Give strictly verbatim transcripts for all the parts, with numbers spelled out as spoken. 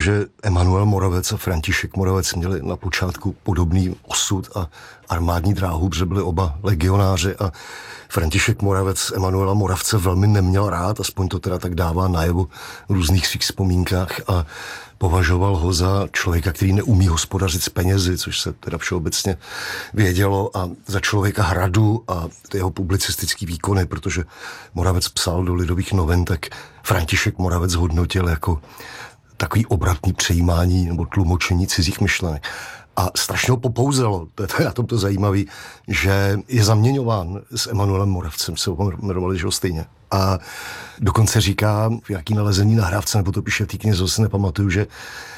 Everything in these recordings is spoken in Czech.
že Emanuel Moravec a František Moravec měli na počátku podobný osud a armádní dráhu, protože byli oba legionáři a František Moravec Emanuela Moravce velmi neměl rád, aspoň to teda tak dává najevo v různých svých vzpomínkách a považoval ho za člověka, který neumí hospodařit s penězi, což se teda všeobecně vědělo, a za člověka hradu a jeho publicistický výkony, protože Moravec psal do Lidových novin, tak František Moravec hodnotil jako takový obratný přejímání nebo tlumočení cizích myšlenek. A strašně ho popouzelo, to je na tom to zajímavý, že je zaměňován s Emanuelem Moravcem, se ho jmenovali, že ho stejně. A dokonce říká, v jaký nalezený nahrávce, nebo to píše v té knize, si nepamatuju, že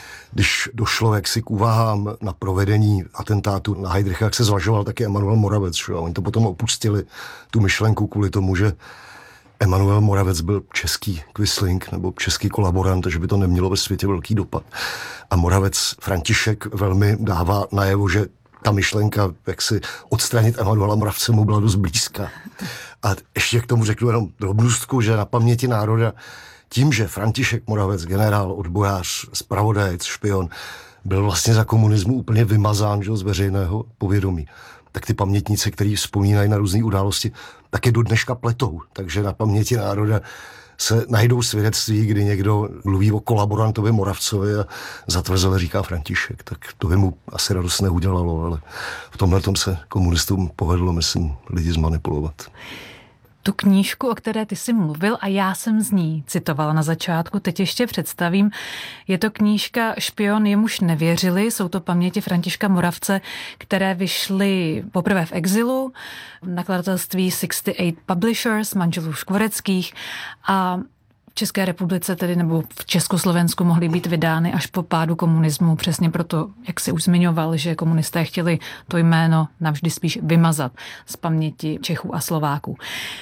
když došlo jaksi k úvahám na provedení atentátu na Heydricha, jak se zvažoval taky Emanuel Moravec. Že? Oni to potom opustili, tu myšlenku, kvůli tomu, že Emanuel Moravec byl český Quisling nebo český kolaborant, takže by to nemělo ve světě velký dopad. A Moravec František velmi dává najevo, že ta myšlenka, jak si odstranit Emanuela Moravce, mu byla dost blízká. A ještě k tomu řeknu jenom drobnůstku, že na paměti národa tím, že František Moravec, generál, odbojář, zpravodajec, špion, byl vlastně za komunismu úplně vymazán, že, z veřejného povědomí, tak ty pamětníci, kteří vzpomínají na různé události, taky do dneška pletou. Takže na paměti národa se najdou svědectví, kdy někdo mluví o kolaborantovi Moravcovi a zatvrzele říká František. Tak to by mu asi radost neudělalo, ale v tomhle tom se komunistům povedlo, myslím, lidi zmanipulovat. Tu knížku, o které ty jsi mluvil a já jsem z ní citovala na začátku, teď ještě představím. Je to knížka Špion, jemuž nevěřili, jsou to paměti Františka Moravce, které vyšly poprvé v exilu, v nakladatelství šedesát osm Publishers, manželů Škvoreckých, a v České republice tedy nebo v Československu mohly být vydány až po pádu komunismu, přesně proto, jak si už zmiňoval, že komunisté chtěli to jméno navždy spíš vymazat z paměti Čechů a Slováků.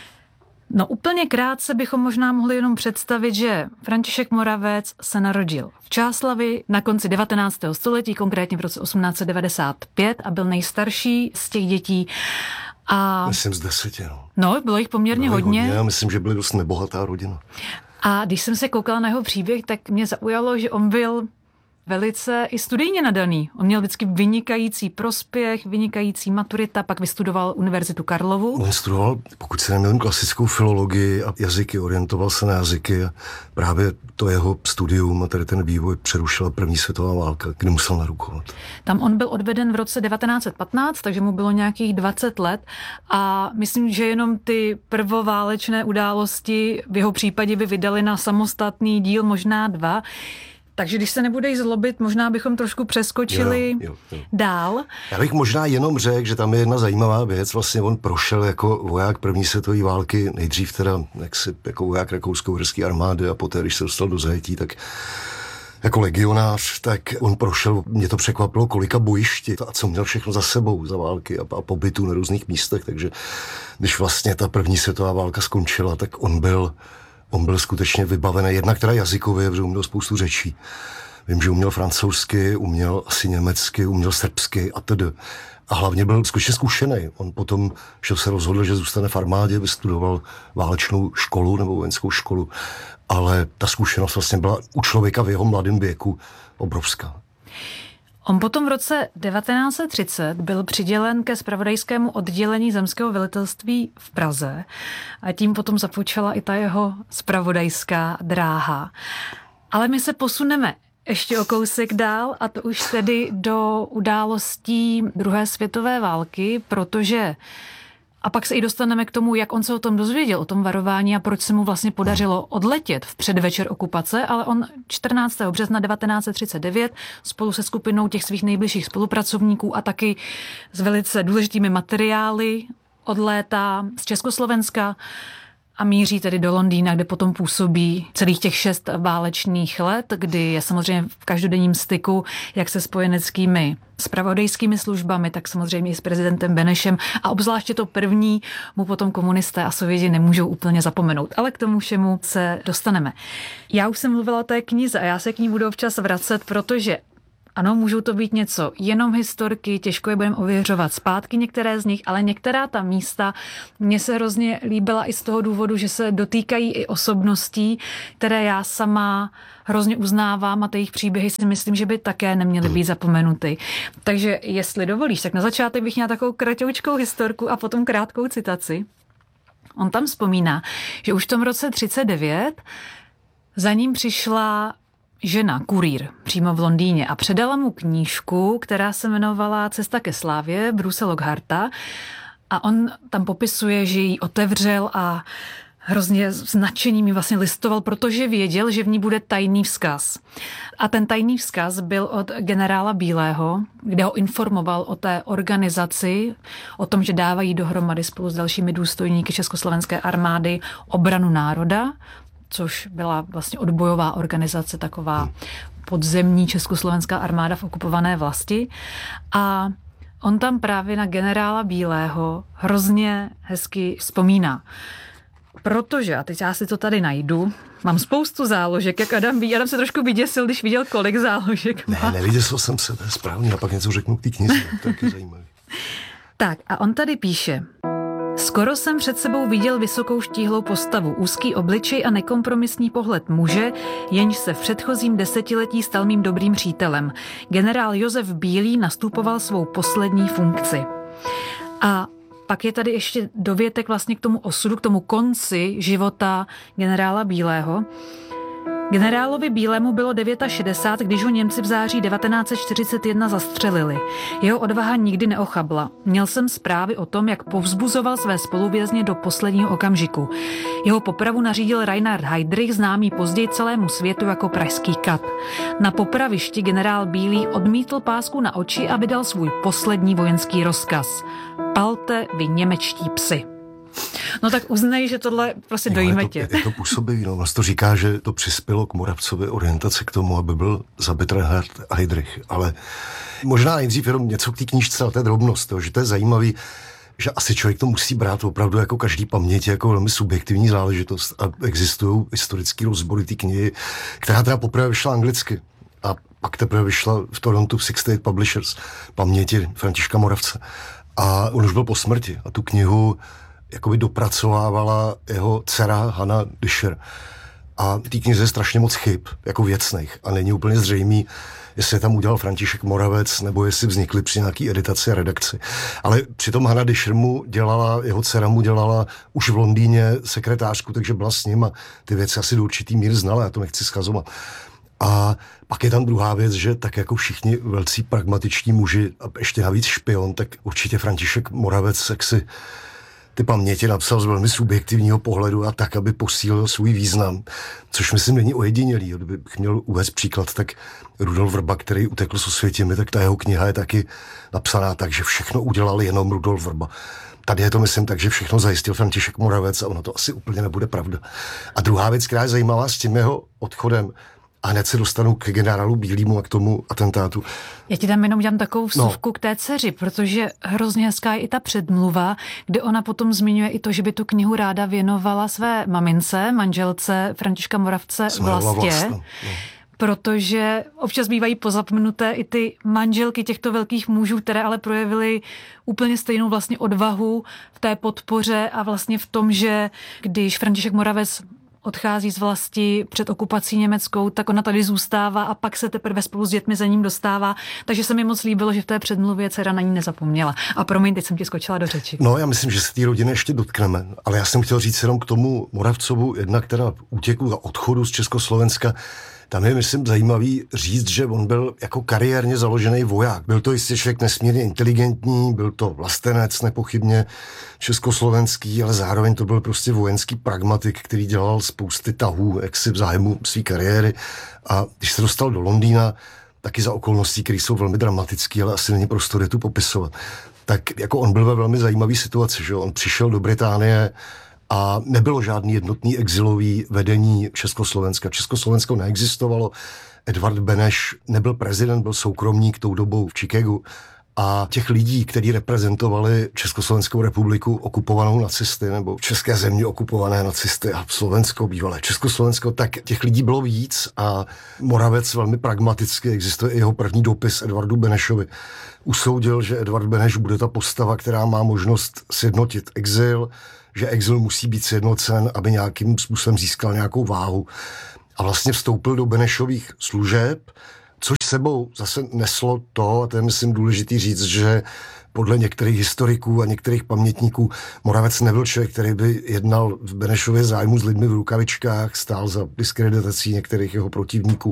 No úplně krátce bychom možná mohli jenom představit, že František Moravec se narodil v Čáslavi na konci devatenáctého století, konkrétně v roce osmnáct set devadesát pět, a byl nejstarší z těch dětí. A... Myslím z deseti, no. No, bylo jich poměrně bylo hodně. hodně. Já myslím, že byly dost nebohatá rodina. A když jsem se koukala na jeho příběh, tak mě zaujalo, že on byl velice i studijně nadaný. On měl vždycky vynikající prospěch, vynikající maturita, pak vystudoval Univerzitu Karlovu. On studoval, pokud se neměl, klasickou filologii a jazyky, orientoval se na jazyky a právě to jeho studium a tady ten vývoj přerušila první světová válka, kdy musel narukovat. Tam on byl odveden v roce devatenáct set patnáct, takže mu bylo nějakých dvacet let a myslím, že jenom ty prvoválečné události v jeho případě by vydali na samostatný díl, možná dva. Takže když se nebudeš zlobit, možná bychom trošku přeskočili jo, jo, jo. dál. Já bych možná jenom řekl, že tam je jedna zajímavá věc. Vlastně on prošel jako voják první světové války, nejdřív teda jaksi, jako voják rakousko-uherské armády a poté, když se dostal do zajetí, tak jako legionář, tak on prošel, mě to překvapilo, kolika bojišti a co měl všechno za sebou za války a, a pobytu na různých místech. Takže když vlastně ta první světová válka skončila, tak on byl On byl skutečně vybavený, jednak teda jazykově, protože uměl spoustu řečí. Vím, že uměl francouzsky, uměl asi německy, uměl srbsky a tedy. A hlavně byl skutečně zkušený. On potom že se rozhodl, že zůstane v armádě, vystudoval válečnou školu nebo vojenskou školu, ale ta zkušenost vlastně byla u člověka v jeho mladém věku obrovská. On potom v roce devatenáct set třicet byl přidělen ke zpravodajskému oddělení zemského velitelství v Praze a tím potom započala i ta jeho zpravodajská dráha. Ale my se posuneme ještě o kousek dál a to už tedy do událostí druhé světové války, protože a pak se i dostaneme k tomu, jak on se o tom dozvěděl, o tom varování a proč se mu vlastně podařilo odletět v předvečer okupace, ale on čtrnáctého března devatenáct set třicet devět spolu se skupinou těch svých nejbližších spolupracovníků a taky s velice důležitými materiály odlétá z Československa a míří tedy do Londýna, kde potom působí celých těch šest válečných let, kdy je samozřejmě v každodenním styku jak se spojeneckými zpravodajskými službami, tak samozřejmě i s prezidentem Benešem a obzvláště to první mu potom komunisté a Sověti nemůžou úplně zapomenout. Ale k tomu všemu se dostaneme. Já už jsem mluvila o té knize a já se k ní budu občas vracet, protože ano, můžou to být něco jenom historky, těžko je budeme ověřovat zpátky některé z nich, ale některá ta místa mně se hrozně líbila i z toho důvodu, že se dotýkají i osobností, které já sama hrozně uznávám a ty jejich příběhy si myslím, že by také neměly být zapomenuty. Takže jestli dovolíš, tak na začátek bych měla takovou kratoučkou historku a potom krátkou citaci. On tam vzpomíná, že už v tom roce třicet devět za ním přišla žena, kurýr, přímo v Londýně a předala mu knížku, která se jmenovala Cesta ke slávě Bruce Lockharta a on tam popisuje, že ji otevřel a hrozně s nadšením ji vlastně listoval, protože věděl, že v ní bude tajný vzkaz. A ten tajný vzkaz byl od generála Bílého, kde ho informoval o té organizaci, o tom, že dávají dohromady spolu s dalšími důstojníky Československé armády obranu národa, což byla vlastně odbojová organizace, taková podzemní československá armáda v okupované vlasti. A on tam právě na generála Bílého hrozně hezky vzpomíná. Protože, a teď já si to tady najdu, mám spoustu záložek, jak Adam ví. Adam se trošku vyděsil, když viděl, kolik záložek má. Ne, nevyděsil jsem se, to je správně, a pak něco řeknu k té knize, to je taky zajímavé. Tak a on tady píše. Skoro jsem před sebou viděl vysokou štíhlou postavu, úzký obličej a nekompromisní pohled muže, jenž se v předchozím desetiletí stal mým dobrým přítelem. Generál Josef Bílý nastupoval svou poslední funkci. A pak je tady ještě dovětek vlastně k tomu osudu, k tomu konci života generála Bílého. Generálovi Bílému bylo šedesát devět, když ho Němci v září devatenáct set čtyřicet jedna zastřelili. Jeho odvaha nikdy neochabla. Měl jsem zprávy o tom, jak povzbuzoval své spoluvězně do posledního okamžiku. Jeho popravu nařídil Reinhard Heydrich, známý později celému světu jako pražský kat. Na popravišti generál Bílý odmítl pásku na oči a vydal svůj poslední vojenský rozkaz. Palte vy němečtí psi. No tak uznej, že tohle prostě dojíme tě. Je to působivý, no. Vlastně to říká, že to přispělo k Moravcově orientaci k tomu, aby byl zabit Reinhard Heydrich. Ale možná nejdřív jenom něco k té knížce a té drobnost, jo, že to je zajímavý, že asi člověk to musí brát opravdu jako každý paměť, jako velmi subjektivní záležitost. A existují historické rozbory té knihy, která teda poprvé vyšla anglicky. A pak teprve vyšla v Torontu v Six Eight Publishers, paměti Františka Moravce. A on už byl po smrti a tu knihu jakoby dopracovávala jeho dcera Hannah Disher. A v té knize je strašně moc chyb, jako věcných. A není úplně zřejmý, jestli je tam udělal František Moravec, nebo jestli vznikly při nějaký editaci a redakci. Ale přitom Hannah Disher mu dělala, jeho dcera mu dělala už v Londýně sekretářku, takže byla s ním a ty věci asi do určitý míry znala, já to nechci schazovat. A pak je tam druhá věc, že tak jako všichni velcí pragmatiční muži a ještě navíc špion, tak určitě František Moravec, jak si ty paměti napsal z velmi subjektivního pohledu a tak, aby posílil svůj význam, což myslím není ojedinělý. Kdybych měl uvést příklad, tak Rudolf Vrba, který utekl z Osvětimi, tak ta jeho kniha je taky napsaná tak, že všechno udělal jenom Rudolf Vrba. Tady je to, myslím, tak, že všechno zajistil František Moravec a ono to asi úplně nebude pravda. A druhá věc, která je zajímavá s tím jeho odchodem, a hned se dostanu k generálu Bílýmu a k tomu atentátu. Já ti tam jenom dělám takovou vsuvku no. k té dceři, protože hrozně hezká je i ta předmluva, kde ona potom zmiňuje i to, že by tu knihu ráda věnovala své mamince, manželce Františka Moravce Vlastě. No. Protože občas bývají pozapnuté i ty manželky těchto velkých mužů, které ale projevily úplně stejnou vlastně odvahu v té podpoře a vlastně v tom, že když František Moravec odchází z vlasti před okupací německou, tak ona tady zůstává a pak se teprve spolu s dětmi za ním dostává. Takže se mi moc líbilo, že v té předmluvě dcera na ní nezapomněla. A promiň, teď jsem ti skočila do řeči. No, já myslím, že se té rodiny ještě dotkneme, ale já jsem chtěl říct jenom k tomu Moravcovu, jednak teda útěku a odchodu z Československa. Tam je, myslím, zajímavý říct, že on byl jako kariérně založený voják. Byl to jistě člověk nesmírně inteligentní, byl to vlastenec nepochybně československý, ale zároveň to byl prostě vojenský pragmatik, který dělal spousty tahů, jaksi v zájmu své kariéry. A když se dostal do Londýna, taky za okolností, které jsou velmi dramatické, ale asi není prostor je tu popisovat, tak jako on byl ve velmi zajímavé situaci, že on přišel do Británie a nebylo žádný jednotný exilový vedení Československa. Československo neexistovalo. Edvard Beneš nebyl prezident, byl soukromník tou dobou v Chicagu A těch lidí, kteří reprezentovali Československou republiku okupovanou nacisty, nebo české země okupované nacisty a Slovensko, bývalé Československo, tak těch lidí bylo víc a Moravec velmi pragmaticky, existuje i jeho první dopis Edvardu Benešovi, usoudil, že Edvard Beneš bude ta postava, která má možnost sjednotit exil, že exil musí být sjednocen, aby nějakým způsobem získal nějakou váhu. A vlastně vstoupil do Benešových služeb, což sebou zase neslo to, a to je myslím důležitý říct, že podle některých historiků a některých pamětníků Moravec nebyl člověk, který by jednal v Benešově zájmu s lidmi v rukavičkách, stál za diskreditací některých jeho protivníků.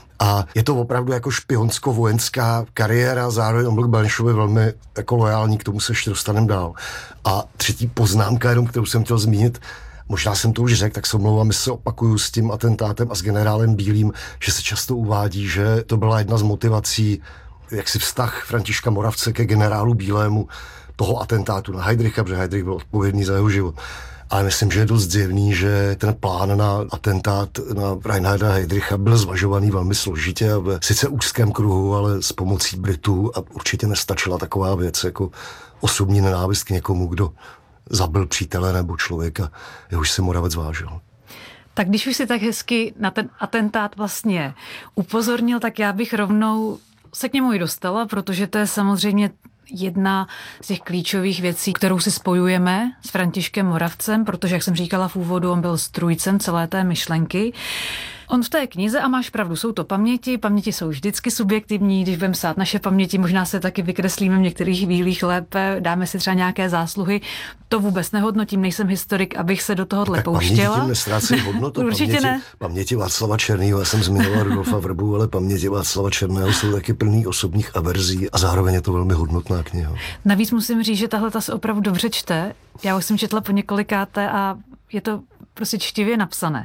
A je to opravdu jako špionsko-vojenská kariéra, zároveň on byl k Benešovi velmi jako lojální, k tomu se ještě dostaneme dál. A třetí poznámka, jenom kterou jsem chtěl zmínit, možná jsem to už řekl, tak se omlouvám, my se opakuju s tím atentátem a s generálem Bílým, že se často uvádí, že to byla jedna z motivací, jaksi vztah Františka Moravce ke generálu Bílému toho atentátu na Heydricha, protože Heydrich byl odpovědný za jeho život. Ale myslím, že je dost zjevný, že ten plán na atentát na Reinharda Heydricha byl zvažovaný velmi složitě a v sice úzkém kruhu, ale s pomocí Britů a určitě nestačila taková věc jako osobní nenávist k někomu, kdo zabil přítele nebo člověka, jehož si Moravec vážil. Tak když už si tak hezky na ten atentát vlastně upozornil, tak já bych rovnou se k němu i dostala, protože to je samozřejmě jedna z těch klíčových věcí, kterou si spojujeme s Františkem Moravcem, protože, jak jsem říkala v úvodu, on byl strůjcem celé té myšlenky. On v té knize, a máš pravdu, jsou to paměti, paměti jsou vždycky subjektivní, když budeme psát naše paměti, možná se taky vykreslíme v některých chvílích lépe, dáme si třeba nějaké zásluhy, to vůbec nehodnotím, nejsem historik, abych se do tohohle pouštěla. Paměti tím nestrácejí hodnotu. Určitě paměti, ne. Paměti Václava Černého, já jsem zmiňoval Rudolfa Vrbu, ale paměti Václava Černého jsou taky plný osobních averzí a zároveň je to velmi hodnotná kniha. Navíc musím říct, že tahle ta se opravdu dobře čte, já už jsem četla po několikáté a je to prostě čtivě napsané.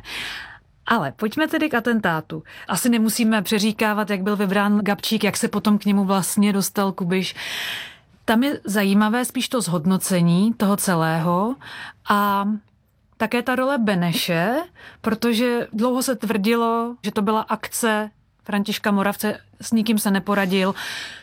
Ale pojďme tedy k atentátu. Asi nemusíme přeříkávat, jak byl vybrán Gabčík, jak se potom k němu vlastně dostal Kubiš. Tam je zajímavé spíš to zhodnocení toho celého a také ta role Beneše, protože dlouho se tvrdilo, že to byla akce Františka Moravce, s nikým se neporadil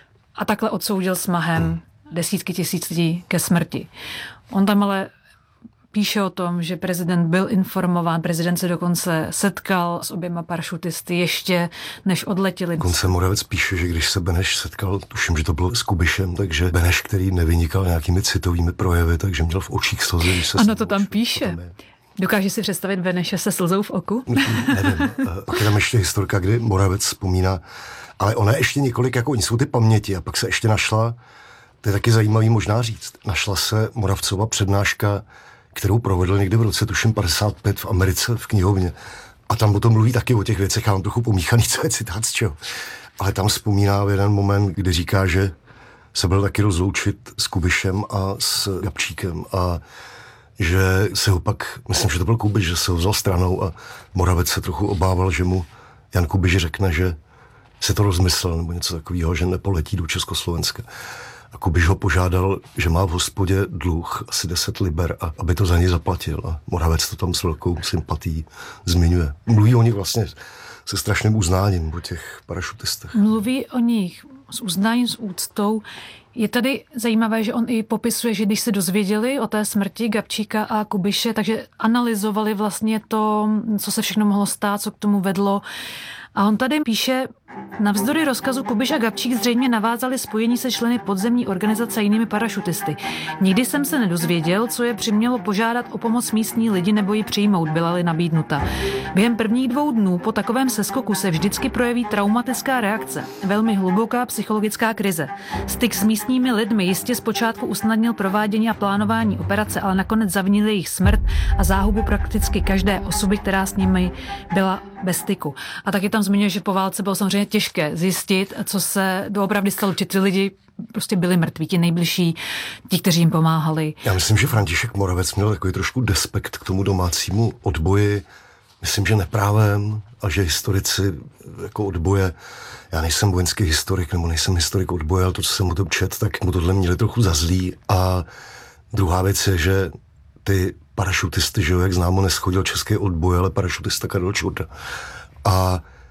a takhle odsoudil smahem desítky tisíc lidí ke smrti. On tam ale píše o tom, že prezident byl informován, prezident se dokonce setkal s oběma parašutisty ještě, než odletěli. Dokonce Moravec píše, že když se Beneš setkal, tuším, že to bylo s Kubišem, takže Beneš, který nevynikal nějakými citovými projevy, takže měl v očích slzy. Ano, to tam píše. Dokáže si představit Beneše se slzou v oku? Nevím. Pak je tam ještě historka, kdy Moravec vzpomíná, ale ona ještě několik, jako oni jsou ty paměti a pak se ještě našla, to je taky zajímavý možná říct, našla se Moravcova přednáška, kterou provedl někdy v roce, tuším, padesát pět v Americe v knihovně. A tam potom mluví taky o těch věcech, já mám trochu pomíchaný, co je citát z čeho. Ale tam vzpomíná v jeden moment, kdy říká, že se byl taky rozloučit s Kubišem a s Gabčíkem a že se ho pak, myslím, že to byl Kubiš, že se ho vzal stranou a Moravec se trochu obával, že mu Jan Kubiš řekne, že se to rozmyslel nebo něco takového, že nepoletí do Československa. A Kubiš ho požádal, že má v hospodě dluh asi deset liber a aby to za něj zaplatil. A Moravec to tam s velkou sympatií zmiňuje. Mluví o nich vlastně se strašným uznáním, o těch parašutistech. Mluví o nich s uznáním, s úctou. Je tady zajímavé, že on i popisuje, že když se dozvěděli o té smrti Gabčíka a Kubiše, takže analyzovali vlastně to, co se všechno mohlo stát, co k tomu vedlo. A on tady píše, navzdory rozkazu Kubiš a Gabčík zřejmě navázali spojení se členy podzemní organizace a jinými parašutisty. Nikdy jsem se nedozvěděl, co je přimělo požádat o pomoc místní lidi nebo ji přijmout, byla-li nabídnuta. Během prvních dvou dnů po takovém seskoku se vždycky projeví traumatická reakce, velmi hluboká psychologická krize. Styk s místními lidmi jistě zpočátku usnadnil provádění a plánování operace, ale nakonec zavinil jejich smrt a záhubu prakticky každé osoby, která s nimi byla bez styku. A taky tam zmiňuje, že po válce bylo samozřejmě těžké zjistit, co se doopravdy stalo, že ty lidi prostě byli mrtví, ti nejbližší, ti, kteří jim pomáhali. Já myslím, že František Moravec měl takový trošku despekt k tomu domácímu odboji. Myslím, že neprávem a že historici jako odboje, já nejsem vojenský historik, nebo nejsem historik odboje, ale to, co jsem o tom čet, tak mu tohle měli trochu za zlý. A druhá věc je, že ty parašutisty, že jo, jak známo, neschodil český odboj, ale parašutista Karel Čurda. A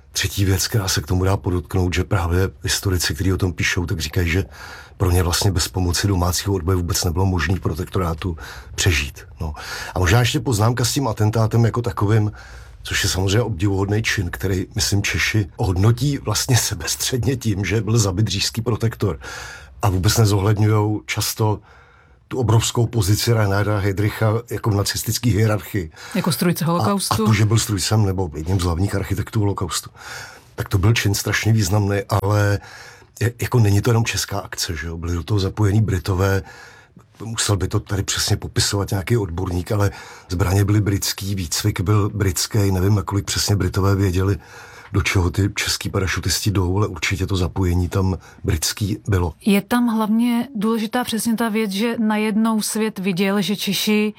třetí věc, která se k tomu dá podotknout, že právě historici, kteří o tom píšou, tak říkají, že pro ně vlastně bez pomoci domácího odboje vůbec nebylo možné v protektorátu přežít. No. A možná ještě poznámka s tím atentátem jako takovým, což je samozřejmě obdivuhodný čin, který, myslím, Češi hodnotí vlastně sebestředně tím, že byl zabit říšský protektor. A vůbec nezohledňují často tu obrovskou pozici Reinharda Heydricha jako v nacistické hierarchii. Jako strůjce holokaustu. A, a to, že byl strůjcem nebo jedním z hlavních architektů holokaustu. Tak to byl čin strašně významný, ale jako není to jenom česká akce, že jo? Byli do toho zapojení Britové, musel by to tady přesně popisovat nějaký odborník, ale zbraně byly britský, výcvik byl britský, nevím, nakolik přesně Britové věděli, do čeho ty český parašutisti jdou, ale určitě to zapojení tam britský bylo. Je tam hlavně důležitá přesně ta věc, že najednou svět viděl, že Češi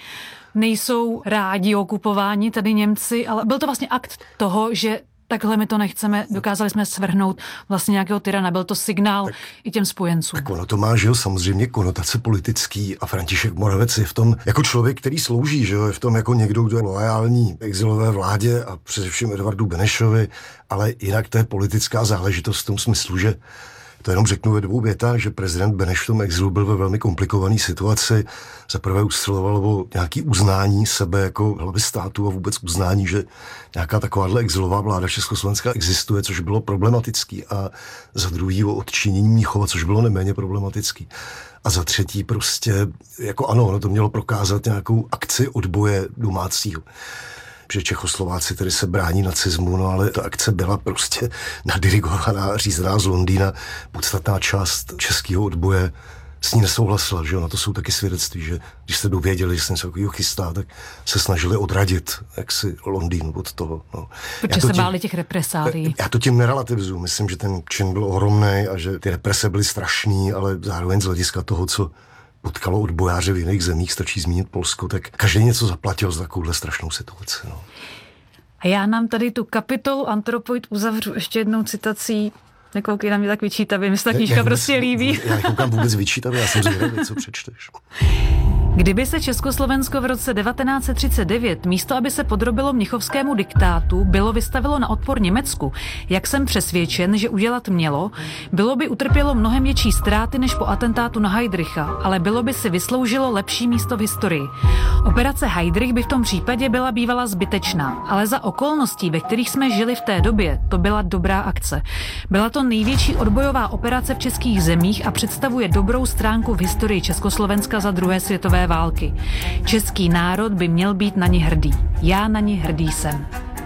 nejsou rádi okupováni, tady Němci, ale byl to vlastně akt toho, že takhle my to nechceme, dokázali jsme svrhnout vlastně nějakého tyrana, byl to signál tak, i těm spojencům. Tak ono to má, že jo, samozřejmě konotace politický a František Moravec je v tom jako člověk, který slouží, že jo, je v tom jako někdo, kdo je loajální exilové vládě a především Edvardu Benešovi, ale jinak to je politická záležitost v tom smyslu, že to jenom řeknu ve dvou větách, že prezident Beneš v tom exilu byl ve velmi komplikované situaci. Za prvé usiloval o nějaké uznání sebe jako hlavy státu a vůbec uznání, že nějaká takováhle exilová vláda Československa existuje, což bylo problematický. A za druhý o odčinění Mnichova, což bylo neméně problematický. A za třetí prostě, jako ano, ono to mělo prokázat nějakou akci odboje domácího. Že Čechoslováci tedy se brání nacismu, no ale ta akce byla prostě nadirigovaná, řízená z Londýna. Podstatná část českého odboje s ní nesouhlasila, že jo, na to jsou taky svědectví, že když se dověděli, že se něco takového chystá, tak se snažili odradit jaksi Londýn od toho. No. Protože se tím, báli těch represálí. Já to tím nerelativizuju, myslím, že ten čin byl ohromný a že ty represe byly strašný, ale zároveň z hlediska toho, co potkalo odbojáře v jiných zemích, stačí zmínit Polsko, tak každý něco zaplatil za takovouhle strašnou situaci. No. A já nám tady tu kapitolu Antropoid uzavřu ještě jednou citací. Nekoukej na mě tak vyčítavě, mi se ta knížka prostě líbí. Já nekoukám vůbec vyčítavě, já jsem zvědavý, co přečteš. Kdyby se Československo v roce devatenáct set třicet devět místo, aby se podrobilo mnichovskému diktátu, bylo vystavilo na odpor Německu, jak jsem přesvědčen, že udělat mělo, bylo by utrpělo mnohem větší ztráty než po atentátu na Heydricha, ale bylo by si vysloužilo lepší místo v historii. Operace Heydrich by v tom případě byla bývala zbytečná, ale za okolností, ve kterých jsme žili v té době, to byla dobrá akce. Byla to největší odbojová operace v českých zemích a představuje dobrou stránku v historii Československa za druhé světové války. Český národ by měl být na ní hrdý. Já na ní hrdý jsem.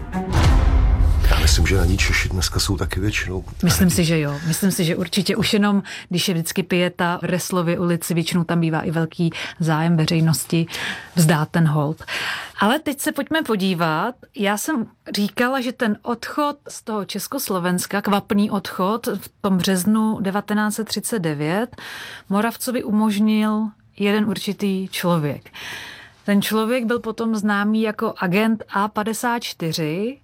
Já myslím, že na ní Češi dneska jsou taky většinou. Myslím si, že jo. Myslím si, že určitě už jenom, když je vždycky pěta v Reslově ulici, většinou tam bývá i velký zájem veřejnosti vzdát ten hold. Ale teď se pojďme podívat. Já jsem říkala, že ten odchod z toho Československa, kvapný odchod v tom březnu devatenáct set třicet devět, Moravcovi umožnil jeden určitý člověk. Ten člověk byl potom známý jako agent A padesát čtyři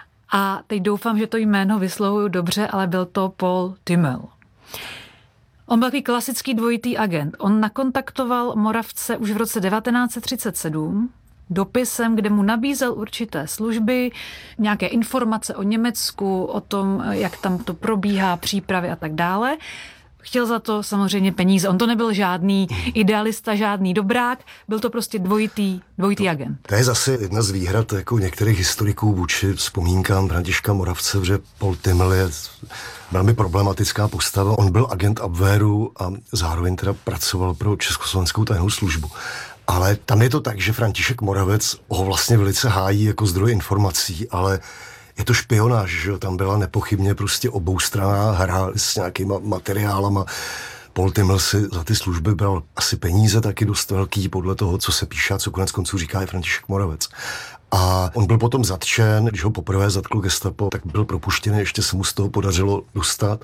a teď doufám, že to jméno vyslovuju dobře, ale byl to Paul Timmel. On byl takový klasický dvojitý agent. On nakontaktoval Moravce už v roce devatenáct set třicet sedm dopisem, kde mu nabízel určité služby, nějaké informace o Německu, o tom, jak tam to probíhá, přípravy a tak dále. Chtěl za to samozřejmě peníze. On to nebyl žádný idealista, žádný dobrák, byl to prostě dvojitý, dvojitý agent. To je zase jedna z výhrad jako některých historiků vůči vzpomínkám Františka Moravce, že Paul Timmel je velmi problematická postava. On byl agent Abwehru a zároveň teda pracoval pro Československou tajnou službu. Ale tam je to tak, že František Moravec ho vlastně velice hájí jako zdroj informací, ale je to špionáž, že tam byla nepochybně prostě oboustranná hra s nějakýma materiálama. Paul Timmel si za ty služby bral asi peníze taky dost velký podle toho, co se píše a co konec konců říká i František Moravec. A on byl potom zatčen, když ho poprvé zatkl gestapo, tak byl propuštěný, ještě se mu z toho podařilo dostat.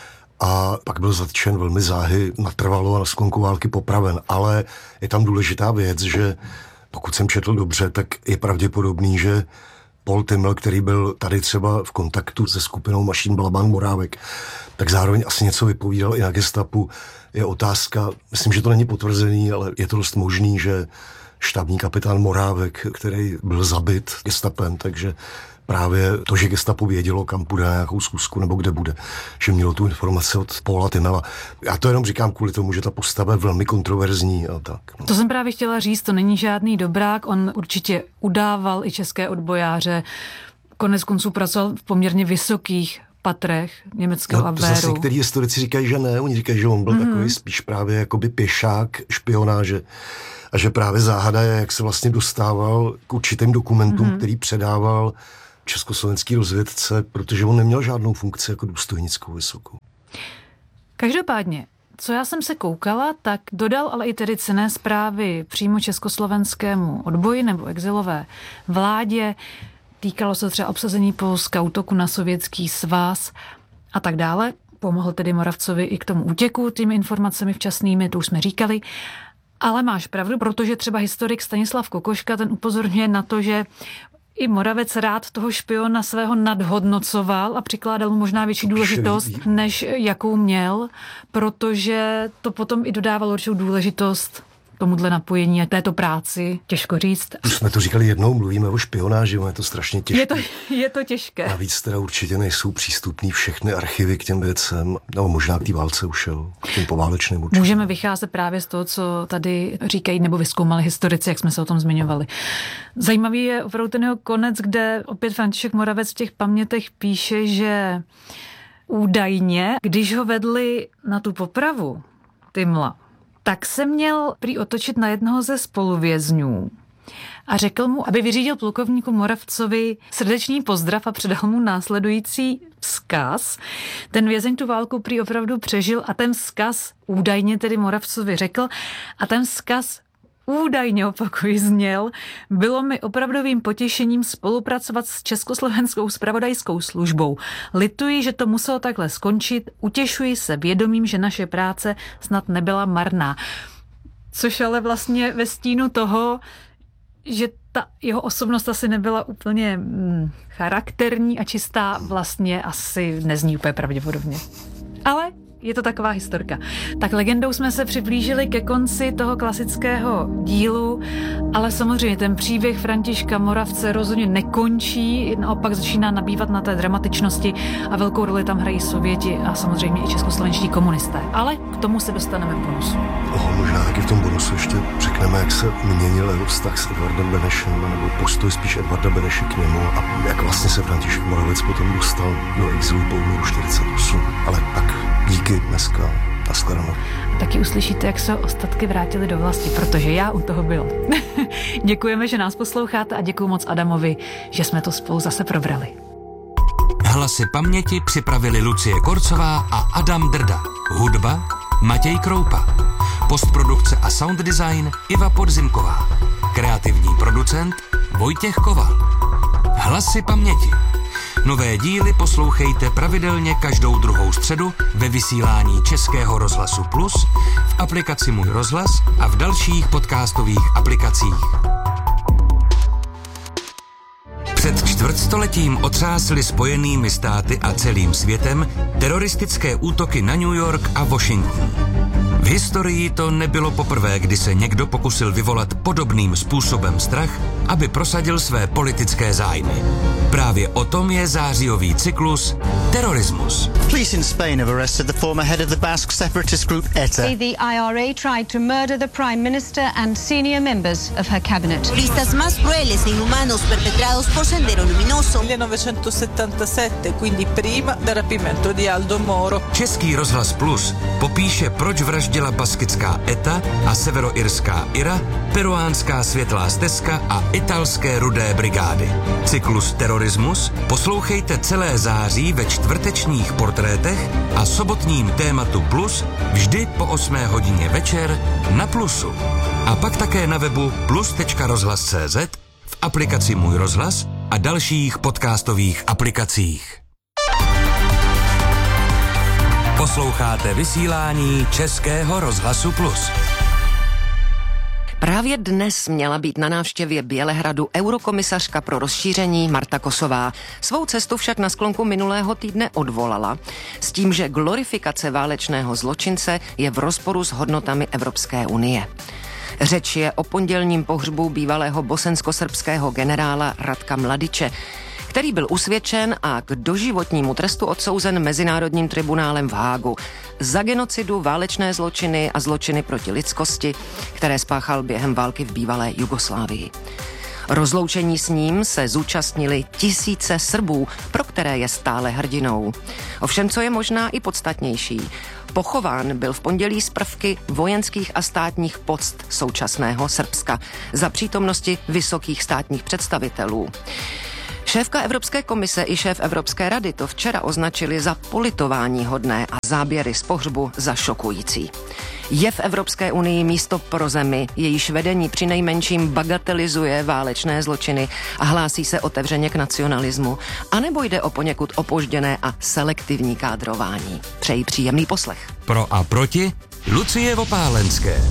A pak byl zatčen velmi záhy, natrvalo a na sklonku války popraven. Ale je tam důležitá věc, že pokud jsem četl dobře, tak je pravděpodobný, že Paul Timmel, který byl tady třeba v kontaktu se skupinou Mašín Balabán Morávek, tak zároveň asi něco vypovídal i na gestapu. Je otázka, myslím, že to není potvrzený, ale je to dost možný, že štábní kapitán Morávek, který byl zabit gestapem, takže právě to, že gestapo vědělo, kam půjde na nějakou zkusku nebo kde bude, že mělo tu informaci od Paula Tymela. Já to jenom říkám kvůli tomu, že ta postava je velmi kontroverzní a tak. No. To jsem právě chtěla říct, to není žádný dobrák, on určitě udával i české odbojáře, konec konců pracoval v poměrně vysokých patrech německého no, Abwehru. Zase některý historici říkají, že ne, oni říkají, že on byl mm-hmm. takový spíš právě jakoby pěšák špionáže a že právě záhada je, jak se vlastně dostával k určitým dokumentům, mm-hmm. který předával československý rozvědce, protože on neměl žádnou funkci jako důstojnickou vysokou. Každopádně, co já jsem se koukala, tak dodal ale i tedy cenné zprávy přímo československému odboji nebo exilové vládě. Týkalo se třeba obsazení Polska, útoku na sovětský svaz a tak dále. Pomohl tedy Moravcovi i k tomu útěku těmi informacemi včasnými, to už jsme říkali. Ale máš pravdu, protože třeba historik Stanislav Kokoška, ten upozorňuje na to, že i Moravec rád toho špiona svého nadhodnocoval a přikládal mu možná větší důležitost, než jakou měl, protože to potom i dodávalo určitou důležitost tomuhle napojení a této práci, těžko říct. Už jsme to říkali jednou, mluvíme o špionáži, je to strašně těžké. Je to, je to těžké. Navíc teda určitě nejsou přístupný všechny archivy k těm věcem, no možná k té válce ušel, k těm poválečným určitě. Můžeme vycházet právě z toho, co tady říkají nebo vyzkoumali historici, jak jsme se o tom zmiňovali. Zajímavý je opravdu ten jeho konec, kde opět František Moravec v těch pamětech píše, že údajně, když ho vedli na tu popravu Tymla, tak se měl prý otočit na jednoho ze spoluvězňů a řekl mu, aby vyřídil plukovníku Moravcovi srdečný pozdrav a předal mu následující vzkaz. Ten vězeň tu válku prý opravdu přežil a ten vzkaz údajně tedy Moravcovi řekl a ten vzkaz údajně, opakuji, zněl: bylo mi opravdovým potěšením spolupracovat s Československou zpravodajskou službou. Lituji, že to muselo takhle skončit, utěšuji se vědomím, že naše práce snad nebyla marná. Což ale vlastně ve stínu toho, že ta jeho osobnost asi nebyla úplně hm, charakterní a čistá, vlastně asi nezní úplně pravděpodobně. Ale je to taková historka. Tak legendou jsme se přiblížili ke konci toho klasického dílu, ale samozřejmě ten příběh Františka Moravce rozhodně nekončí, naopak začíná nabývat na té dramatičnosti a velkou roli tam hrají Sověti a samozřejmě i českoslovenští komunisté. Ale k tomu se dostaneme v bonusu. Oh, možná taky v tom bonusu ještě řekneme, jak se měnil jeho vztah s Edvardem Benešem, nebo postoj spíš Edvarda Beneše k němu a jak vlastně se František Moravec potom dostal do exilu po únoru čtyřicet osm. Ale tak díky dneska. Nashledanou. Taky uslyšíte, jak se ostatky vrátili do vlasti, protože já u toho byl. Děkujeme, že nás posloucháte a děkuju moc Adamovi, že jsme to spolu zase probrali. Hlasy paměti připravili Lucie Korcová a Adam Drda. Hudba Matěj Kroupa. Postprodukce a sound design Iva Podzimková. Kreativní producent Vojtěch Koval. Hlasy paměti. Nové díly poslouchejte pravidelně každou druhou středu ve vysílání Českého rozhlasu Plus, v aplikaci Můj rozhlas a v dalších podcastových aplikacích. Před čtvrtstoletím otřásly Spojenými státy a celým světem teroristické útoky na New York a Washington. V historii to nebylo poprvé, kdy se někdo pokusil vyvolat podobným způsobem strach, aby prosadil své politické zájmy. Právě o tom je zářijový cyklus Terorismus. Police in Spain have arrested the former head of the Basque separatist group E T A. The I R A tried to murder the Prime Minister and senior members of her cabinet. Listas más crueles e inhumanos perpetrados por Sendero Luminoso. millenovecentosettantasette, quindi prima del rapimento di Aldo Moro. Český rozhlas Plus popíše, proč vraždila baskická E T A a severoirská I R A, peruánská světlá stezka a italské rudé brigády. Cyklus Terorismus poslouchejte celé září ve čtvrtečních portrétech a sobotním tématu Plus vždy po osmé hodině večer na Plusu. A pak také na webu plus tečka rozhlas tečka cé zet, v aplikaci Můj rozhlas a dalších podcastových aplikacích. Posloucháte vysílání Českého rozhlasu Plus. Právě dnes měla být na návštěvě Bělehradu eurokomisařka pro rozšíření Marta Kosová. Svou cestu však na sklonku minulého týdne odvolala s tím, že glorifikace válečného zločince je v rozporu s hodnotami Evropské unie. Řeč je o pondělním pohřbu bývalého bosensko-srbského generála Radka Mladiče, který byl usvědčen a k doživotnímu trestu odsouzen Mezinárodním tribunálem v Hágu za genocidu, válečné zločiny a zločiny proti lidskosti, které spáchal během války v bývalé Jugoslávii. Rozloučení s ním se zúčastnili tisíce Srbů, pro které je stále hrdinou. Ovšem, co je možná i podstatnější, pochován byl v pondělí z prvky vojenských a státních poct současného Srbska za přítomnosti vysokých státních představitelů. Šéfka Evropské komise i šéf Evropské rady to včera označili za politování hodné a záběry z pohřbu za šokující. Je v Evropské unii místo pro zemi, jejíž vedení přinejmenším bagatelizuje válečné zločiny a hlásí se otevřeně k nacionalismu, anebo jde o poněkud opožděné a selektivní kádrování? Přeji příjemný poslech. Pro a proti Lucie Vopálenské.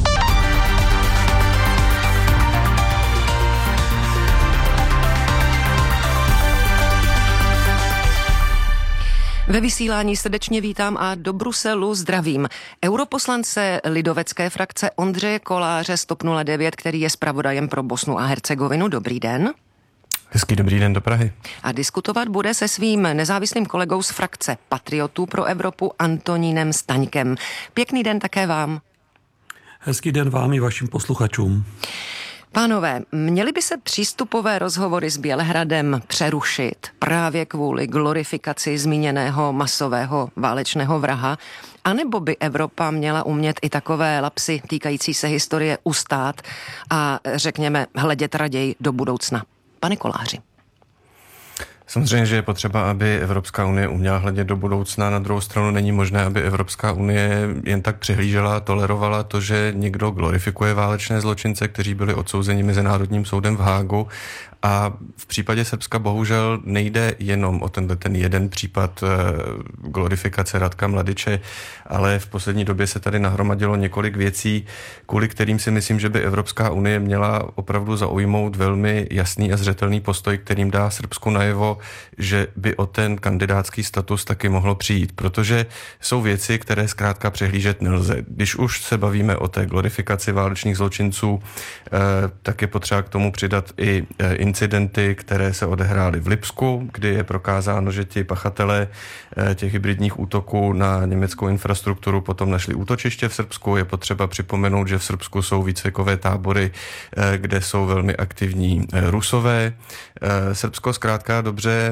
Ve vysílání srdečně vítám a do Bruselu zdravím europoslance lidovecké frakce Ondřeje Koláře z TOP nula devět, který je zpravodajem pro Bosnu a Hercegovinu. Dobrý den. Hezký dobrý den do Prahy. A diskutovat bude se svým nezávislým kolegou z frakce Patriotů pro Evropu Antonínem Staňkem. Pěkný den také vám. Hezký den vám i vašim posluchačům. Pánové, měly by se přístupové rozhovory s Bělehradem přerušit právě kvůli glorifikaci zmíněného masového válečného vraha, anebo by Evropa měla umět i takové lapsy týkající se historie ustát a řekněme hledět raději do budoucna? Pane Koláři. Samozřejmě, že je potřeba, aby Evropská unie uměla hledět do budoucna. Na druhou stranu není možné, aby Evropská unie jen tak přihlížela a tolerovala to, že někdo glorifikuje válečné zločince, kteří byli odsouzeni Mezinárodním soudem v Hágu. A v případě Srbska bohužel nejde jenom o tenhle ten jeden případ glorifikace Radka Mladiče, ale v poslední době se tady nahromadilo několik věcí, kvůli kterým si myslím, že by Evropská unie měla opravdu zaujmout velmi jasný a zřetelný postoj, kterým dá Srbsku najevo, že by o ten kandidátský status taky mohlo přijít, protože jsou věci, které zkrátka přehlížet nelze. Když už se bavíme o té glorifikaci válečných zločinců, tak je potřeba k tomu přidat i incidenty, které se odehrály v Lipsku, kdy je prokázáno, že ti pachatelé těch hybridních útoků na německou infrastrukturu potom našli útočiště v Srbsku. Je potřeba připomenout, že v Srbsku jsou výcvikové tábory, kde jsou velmi aktivní Rusové. Srbsko zkrátka dobře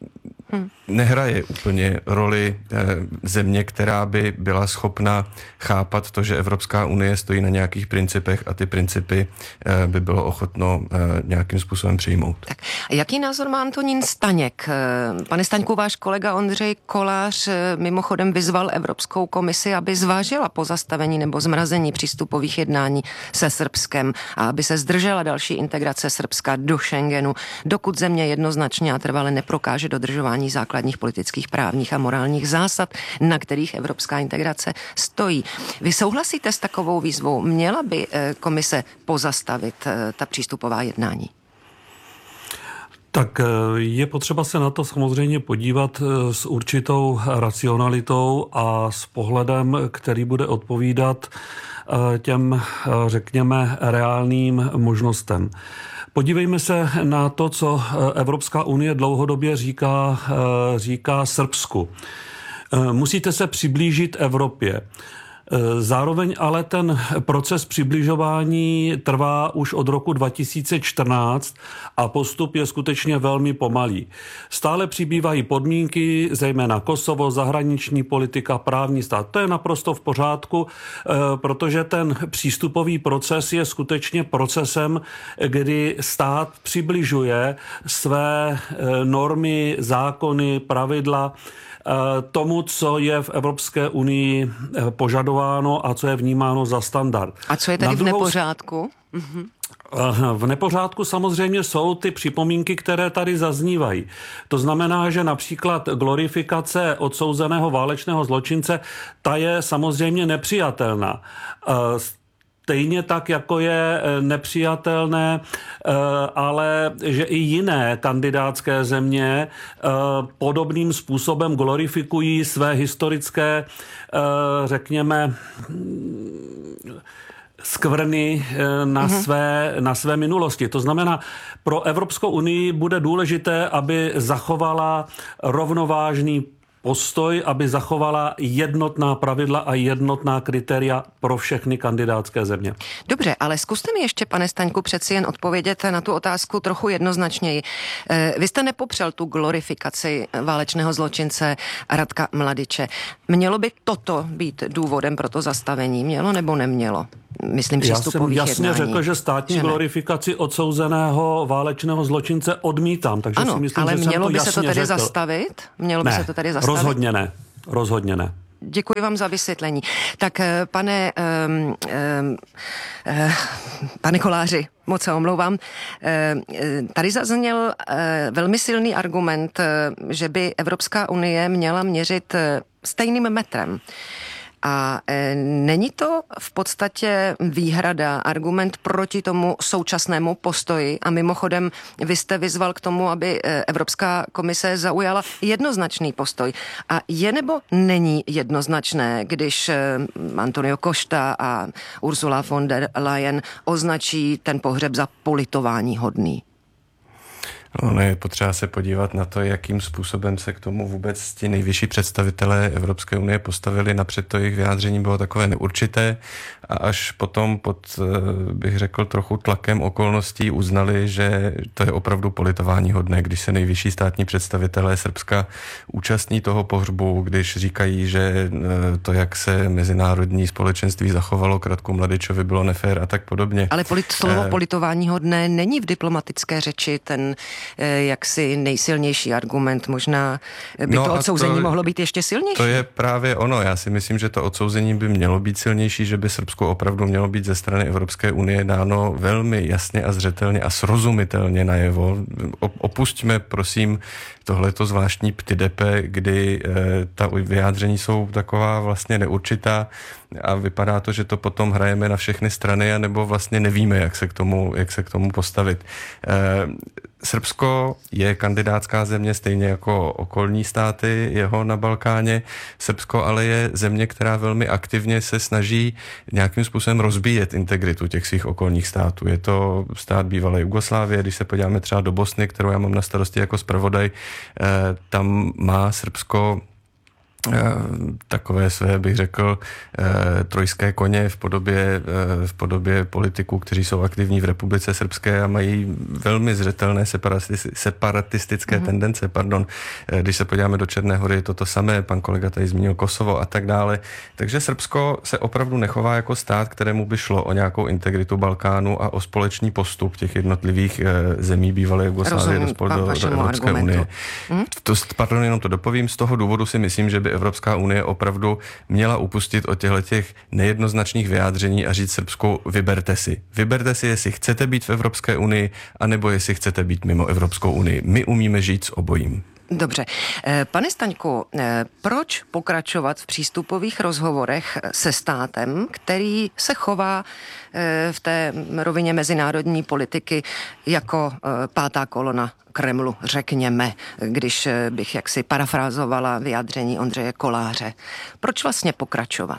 nehraje úplně roli země, která by byla schopna chápat to, že Evropská unie stojí na nějakých principech a ty principy by bylo ochotno nějakým způsobem přijmout. Tak. A jaký názor má Antonín Staněk? Pane Staňku, váš kolega Ondřej Kolář mimochodem vyzval Evropskou komisi, aby zvážila pozastavení nebo zmrazení přístupových jednání se Srbskem a aby se zdržela další integrace Srbska do Schengenu, dokud země jednoznačně a trvale neprokáže dodržování základních politických, právních a morálních zásad, na kterých evropská integrace stojí. Vy souhlasíte s takovou výzvou? Měla by komise pozastavit ta přístupová jednání? Tak je potřeba se na to samozřejmě podívat s určitou racionalitou a s pohledem, který bude odpovídat těm, řekněme, reálným možnostem. Podívejme se na to, co Evropská unie dlouhodobě říká, říká Srbsku. Musíte se přiblížit Evropě. Zároveň ale ten proces přibližování trvá už od roku dva tisíce čtrnáct a postup je skutečně velmi pomalý. Stále přibývají podmínky, zejména Kosovo, zahraniční politika, právní stát. To je naprosto v pořádku, protože ten přístupový proces je skutečně procesem, kdy stát přibližuje své normy, zákony, pravidla tomu, co je v Evropské unii požadováno a co je vnímáno za standard. A co je tady druhou... v nepořádku? Mhm. V nepořádku samozřejmě jsou ty připomínky, které tady zaznívají. To znamená, že například glorifikace odsouzeného válečného zločince, ta je samozřejmě nepřijatelná. Stejně tak, jako je nepřijatelné, ale že i jiné kandidátské země podobným způsobem glorifikují své historické, řekněme, skvrny na, mm-hmm. své, na své minulosti. To znamená, pro Evropskou unii bude důležité, aby zachovala rovnovážný postoj, aby zachovala jednotná pravidla a jednotná kritéria pro všechny kandidátské země. Dobře, ale zkuste mi ještě, pane Staňku, přeci jen odpovědět na tu otázku trochu jednoznačněji. Vy jste nepopřel tu glorifikaci válečného zločince Radka Mladiče. Mělo by toto být důvodem pro to zastavení? Mělo nebo nemělo? Myslím, přístupových Já jsem jasně jednání. řekl, že státní že glorifikaci odsouzeného válečného zločince odmítám. Takže ano, si myslím, ale že mělo jsem by to se to tedy řekl. zastavit? Mělo by ne, se to tedy zastavit? rozhodně ne. Rozhodně ne. Děkuji vám za vysvětlení. Tak pane, um, um, uh, pane Koláři, moc se omlouvám, uh, tady zazněl uh, velmi silný argument, uh, že by Evropská unie měla měřit uh, stejným metrem. A e, není to v podstatě výhrada, argument proti tomu současnému postoji? A mimochodem, vy jste vyzval k tomu, aby Evropská komise zaujala jednoznačný postoj. A je nebo není jednoznačné, když Antonio Costa a Ursula von der Leyen označí ten pohřeb za politování hodný? No, je potřeba se podívat na to, jakým způsobem se k tomu vůbec ti nejvyšší představitelé Evropské unie postavili. Napřed to jejich vyjádření bylo takové neurčité a až potom pod, bych řekl, trochu tlakem okolností uznali, že to je opravdu politování hodné, když se nejvyšší státní představitelé Srbska účastní toho pohřbu, když říkají, že to, jak se mezinárodní společenství zachovalo k Radku Mladičovi, bylo nefér a tak podobně. Ale polit, slovo eh, politování hodné není v diplomatické řeči ten jaksi nejsilnější argument. Možná by no to odsouzení to, mohlo být ještě silnější. To je právě ono. Já si myslím, že to odsouzení by mělo být silnější, že by Srbsku opravdu mělo být ze strany Evropské unie dáno velmi jasně a zřetelně a srozumitelně najevo. Opusťme, prosím, tohleto zvláštní ptydepe, kdy e, ta vyjádření jsou taková vlastně neurčitá a vypadá to, že to potom hrajeme na všechny strany, anebo vlastně nevíme, jak se k tomu, jak se k tomu postavit. E, Srbsko je kandidátská země stejně jako okolní státy jeho na Balkáně. Srbsko ale je země, která velmi aktivně se snaží nějakým způsobem rozbíjet integritu těch svých okolních států. Je to stát bývalé Jugoslávie, když se podíváme třeba do Bosny, kterou já mám na starosti jako zpravodaj, tam má Srbsko takové své, bych řekl, trojské koně v podobě, v podobě politiků, kteří jsou aktivní v Republice Srbské a mají velmi zřetelné separatistické mm-hmm. tendence. Pardon. Když se podíváme do Černé Hory, je to to samé, pan kolega tady zmínil Kosovo a tak dále. Takže Srbsko se opravdu nechová jako stát, kterému by šlo o nějakou integritu Balkánu a o společný postup těch jednotlivých zemí bývalé Jugoslávie do, do, do Evropské argumentu. unie. Mm? To, pardon, jenom to dopovím. Z toho důvodu si myslím, že by Evropská unie opravdu měla upustit od těchto nejednoznačných vyjádření a říct Srbsku, vyberte si. Vyberte si, jestli chcete být v Evropské unii, anebo jestli chcete být mimo Evropskou unii. My umíme žít s obojím. Dobře. Pane Staňku, proč pokračovat v přístupových rozhovorech se státem, který se chová v té rovině mezinárodní politiky jako pátá kolona Kremlu, řekněme, když bych jaksi parafrázovala vyjádření Ondřeje Koláře. Proč vlastně pokračovat?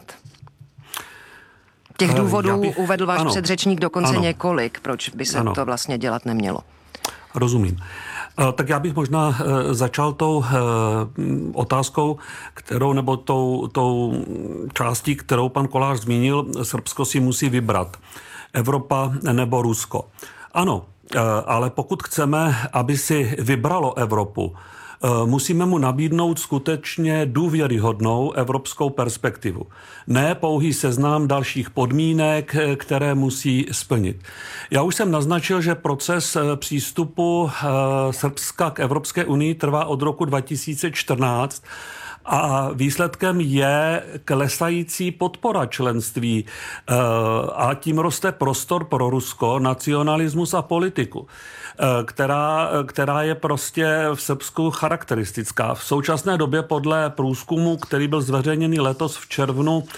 Těch důvodů bych, uvedl váš ano, předřečník dokonce ano, několik, proč by se ano. to vlastně dělat nemělo. Rozumím. Tak já bych možná začal tou otázkou, kterou, nebo tou, tou částí, kterou pan Kolář zmínil. Srbsko si musí vybrat. Evropa nebo Rusko. Ano, ale pokud chceme, aby si vybralo Evropu, musíme mu nabídnout skutečně důvěryhodnou evropskou perspektivu. Ne pouhý seznam dalších podmínek, které musí splnit. Já už jsem naznačil, že proces přístupu Srbska k Evropské unii trvá od roku dva tisíce čtrnáct a výsledkem je klesající podpora členství a tím roste prostor pro Rusko, nacionalismus a politiku, která, která je prostě v Srbsku charakteristická. V současné době podle průzkumu, který byl zveřejněný letos v červnu,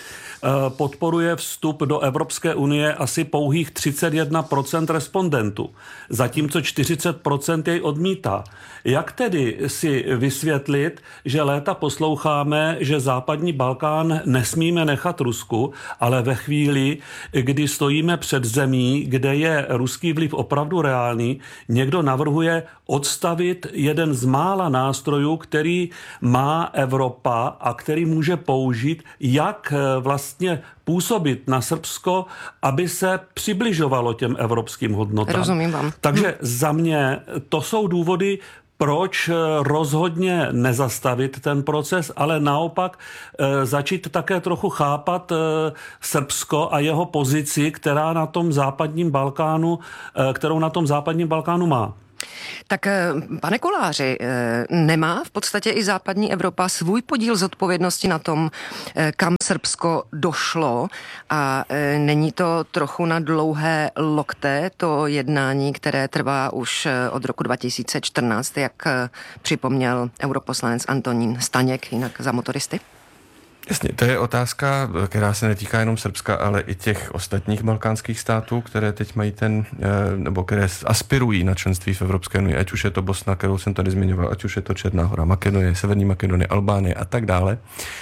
podporuje vstup do Evropské unie asi pouhých třicet jedna procent respondentů, zatímco čtyřicet procent jej odmítá. Jak tedy si vysvětlit, že léta posloucháme, že západní Balkán nesmíme nechat Rusku, ale ve chvíli, kdy stojíme před zemí, kde je ruský vliv opravdu reálný, někdo navrhuje odstavit jeden z mála nástrojů, který má Evropa a který může použít, jak vlastně působit na Srbsko, aby se přibližovalo těm evropským hodnotám. Rozumím vám. Takže za mě to jsou důvody, proč rozhodně nezastavit ten proces, ale naopak e, začít také trochu chápat e, Srbsko a jeho pozici, která na tom západním Balkánu, e, kterou na tom západním Balkánu má. Tak pane Koláři, nemá v podstatě i západní Evropa svůj podíl zodpovědnosti na tom, kam Srbsko došlo a není to trochu na dlouhé lokte to jednání, které trvá už od roku dva tisíce čtrnáct, jak připomněl europoslanec Antonín Staněk, jinak za motoristy? Jasně, to je otázka, která se netýká jenom Srbska, ale i těch ostatních balkánských států, které teď mají ten, nebo které aspirují na členství v Evropské unii, ať už je to Bosna, kterou jsem tady zmiňoval, ať už je to Černá Hora, Makedonie, Severní Makedonie, Albánie a tak dále.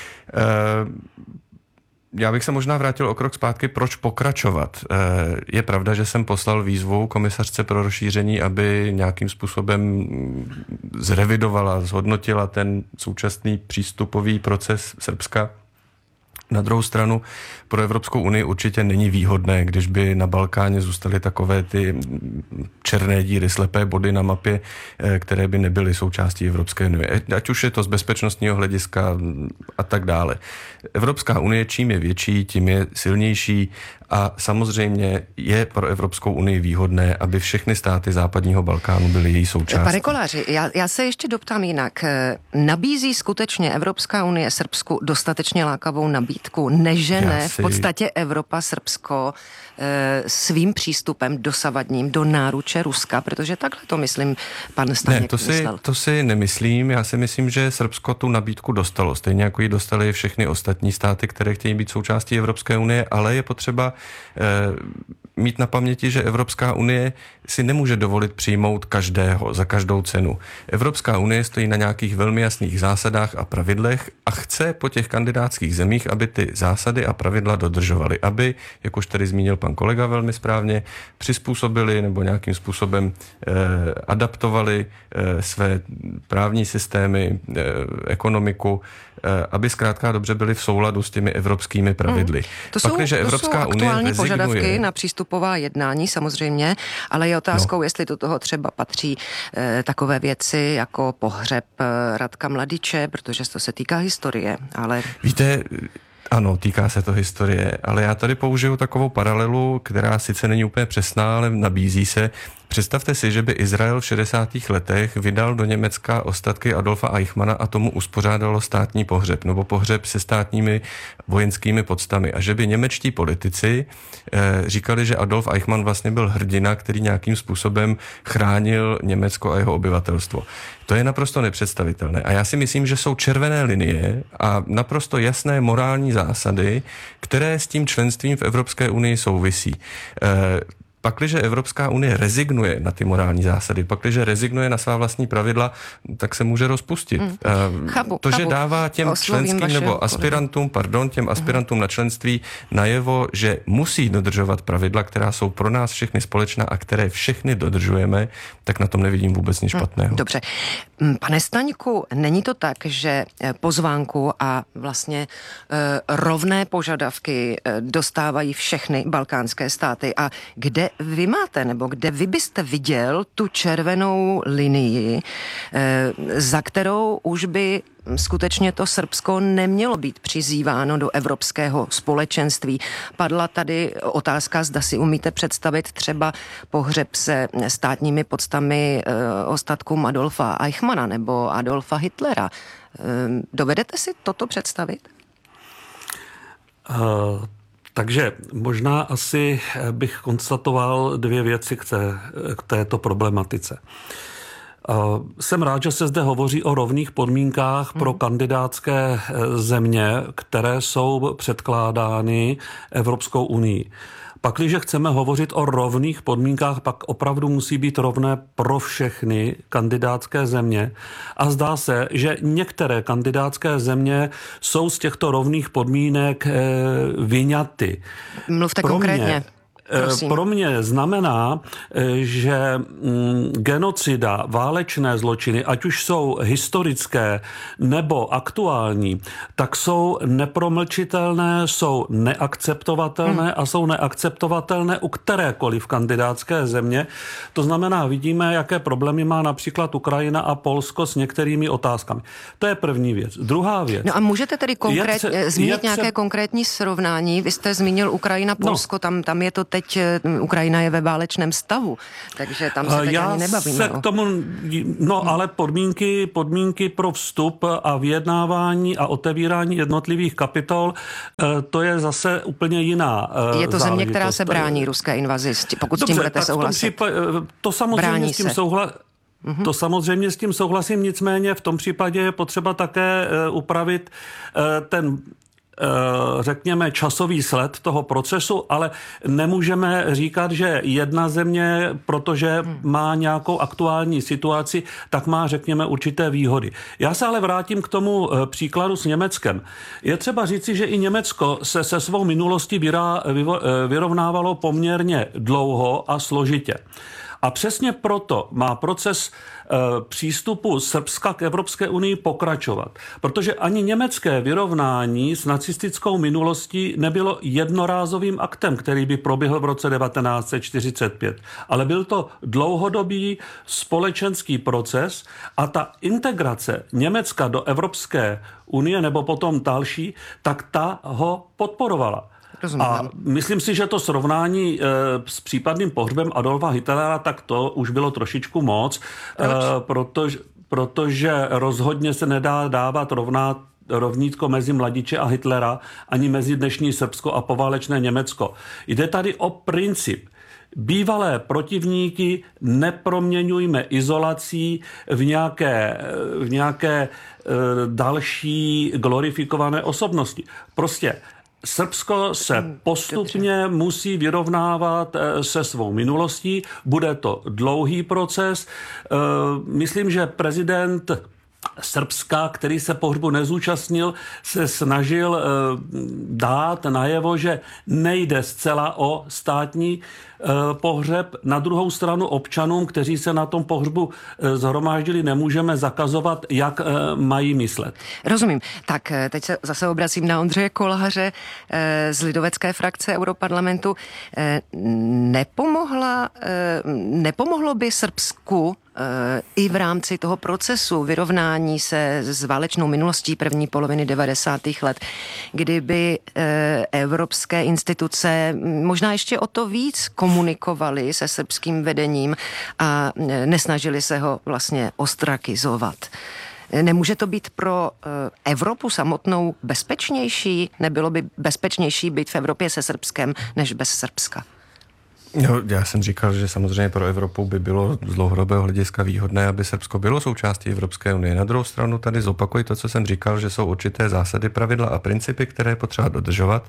Já bych se možná vrátil o krok zpátky, proč pokračovat. Je pravda, že jsem poslal výzvu komisařce pro rozšíření, aby nějakým způsobem zrevidovala, zhodnotila ten současný přístupový proces Srbska. Na druhou stranu pro Evropskou unii určitě není výhodné, když by na Balkáně zůstaly takové ty černé díry, slepé body na mapě, které by nebyly součástí Evropské unie. Ať už je to z bezpečnostního hlediska a tak dále. Evropská unie čím je větší, tím je silnější a samozřejmě je pro Evropskou unii výhodné, aby všechny státy západního Balkánu byly její součástí. Pane Koláři, já, já se ještě doptám jinak. Nabízí skutečně Evropská unie Srbsku dostatečně lákavou nabídku? Nežene si... v podstatě Evropa Srbsko e, svým přístupem dosavadním do náruče Ruska? Protože takhle to myslím pan Staněk ne, to si, myslel. to si nemyslím. Já si myslím, že Srbsko tu nabídku dostalo. Stejně jako ji dostali všechny ostatní státy, které chtějí být součástí Evropské unie, ale je potřeba e, mít na paměti, že Evropská unie si nemůže dovolit přijmout každého za každou cenu. Evropská unie stojí na nějakých velmi jasných zásadách a pravidlech a chce po těch kandidátských zemích, aby ty zásady a pravidla dodržovaly, aby, jak už tady zmínil pan kolega velmi správně, přizpůsobili nebo nějakým způsobem eh, adaptovali eh, své právní systémy, eh, ekonomiku, eh, aby zkrátka dobře byli v souladu s těmi evropskými pravidly. Hmm. To Pak, jsou, že to Evropská jsou aktuální unie požadavky rezignuje na přístupová jednání samozřejmě, ale je otázkou, no. jestli do toho třeba patří eh, takové věci jako pohřeb eh, Radka Mladiče, protože to se týká historie, ale... Víte, ano, týká se to historie, ale já tady použiju takovou paralelu, která sice není úplně přesná, ale nabízí se. Představte si, že by Izrael v šedesátých letech vydal do Německa ostatky Adolfa Eichmanna a tomu uspořádalo státní pohřeb, nebo pohřeb se státními vojenskými podstami. A že by němečtí politici eh, říkali, že Adolf Eichmann vlastně byl hrdina, který nějakým způsobem chránil Německo a jeho obyvatelstvo. To je naprosto nepředstavitelné. A já si myslím, že jsou červené linie a naprosto jasné morální zásady, které s tím členstvím v Evropské unii souvisí. Eh, Pakliže Evropská unie rezignuje na ty morální zásady, pakliže rezignuje na svá vlastní pravidla, tak se může rozpustit. Mm. Chápu, to, že chápu. dává těm Oslovím členským nebo aspirantům, pardon, těm aspirantům mm. na členství najevo, že musí dodržovat pravidla, která jsou pro nás všechny společná a které všechny dodržujeme, tak na tom nevidím vůbec nic špatného. Dobře. Pane Staňku, není to tak, že pozvánku a vlastně e, rovné požadavky e, dostávají všechny balkánské státy a kde vy máte, nebo kde vy byste viděl tu červenou linii, e, za kterou už by skutečně to Srbsko nemělo být přizýváno do evropského společenství. Padla tady otázka, zda si umíte představit třeba pohřeb se státními podstami e, ostatkům Adolfa Eichmanna nebo Adolfa Hitlera. E, dovedete si toto představit? Uh... Takže možná asi bych konstatoval dvě věci k, té, k této problematice. Jsem rád, že se zde hovoří o rovných podmínkách pro Hmm. kandidátské země, které jsou předkládány Evropskou unii. Pakliže chceme hovořit o rovných podmínkách, pak opravdu musí být rovné pro všechny kandidátské země. A zdá se, že některé kandidátské země jsou z těchto rovných podmínek vyňaty. Mluvte pro konkrétně. Mě, Prosím. Pro mě znamená, že genocida, válečné zločiny, ať už jsou historické nebo aktuální, tak jsou nepromlčitelné, jsou neakceptovatelné hmm. a jsou neakceptovatelné u kterékoliv kandidátské země. To znamená, vidíme, jaké problémy má například Ukrajina a Polsko s některými otázkami. To je první věc. Druhá věc. No a můžete tedy konkrét, je, zmínit je, nějaké konkrétní srovnání? Vy jste zmínil Ukrajina, Polsko, no. tam, tam je to teď, Ukrajina je ve válečném stavu, takže tam se teď Já ani nebavíme. se k tomu, no hmm. ale podmínky, podmínky pro vstup a vyjednávání a otevírání jednotlivých kapitol, to je zase úplně jiná Je to země, která záležitost. se brání ruské invazi, pokud Dobře, s tím budete tak souhlasit. Případ, to samozřejmě brání s tím se. souhla... To samozřejmě s tím souhlasím, nicméně v tom případě je potřeba také upravit ten řekněme časový sled toho procesu, ale nemůžeme říkat, že jedna země, protože hmm. má nějakou aktuální situaci, tak má, řekněme, určité výhody. Já se ale vrátím k tomu příkladu s Německem. Je třeba říci, že i Německo se se svou minulostí vyrá, vyrovnávalo poměrně dlouho a složitě. A přesně proto má proces e, přístupu Srbska k Evropské unii pokračovat. Protože ani německé vyrovnání s nacistickou minulostí nebylo jednorázovým aktem, který by proběhl v roce devatenáct set čtyřicet pět. Ale byl to dlouhodobý společenský proces a ta integrace Německa do Evropské unie nebo potom další, tak ta ho podporovala. Rozumím. A myslím si, že to srovnání e, s případným pohřbem Adolfa Hitlera, tak to už bylo trošičku moc, e, protože, protože rozhodně se nedá dávat rovná rovnítko mezi mladiče a Hitlera, ani mezi dnešní Srbsko a poválečné Německo. Jde tady o princip. Bývalé protivníky neproměňujme izolací v nějaké, v nějaké e, další glorifikované osobnosti. Prostě Srbsko se postupně Dobře. musí vyrovnávat se svou minulostí. Bude to dlouhý proces. Myslím, že prezident Srbska, který se pohřbu nezúčastnil, se snažil dát najevo, že nejde zcela o státní pohřeb. Na druhou stranu občanům, kteří se na tom pohřbu zhromáždili, nemůžeme zakazovat, jak mají myslet. Rozumím. Tak teď se zase obracím na Ondřeje Koláře z lidovecké frakce Europarlamentu. Nepomohla, nepomohlo by Srbsku i v rámci toho procesu vyrovnání se s válečnou minulostí první poloviny devadesátých let, kdyby evropské instituce možná ještě o to víc komunikovali se srbským vedením a nesnažili se ho vlastně ostrakizovat. Nemůže to být pro Evropu samotnou bezpečnější? Nebylo by bezpečnější být v Evropě se Srbskem než bez Srbska? No, já jsem říkal, že samozřejmě pro Evropu by bylo z dlouhodobého hlediska výhodné, aby Srbsko bylo součástí Evropské unie. Na druhou stranu tady zopakuji to, co jsem říkal, že jsou určité zásady, pravidla a principy, které je potřeba dodržovat.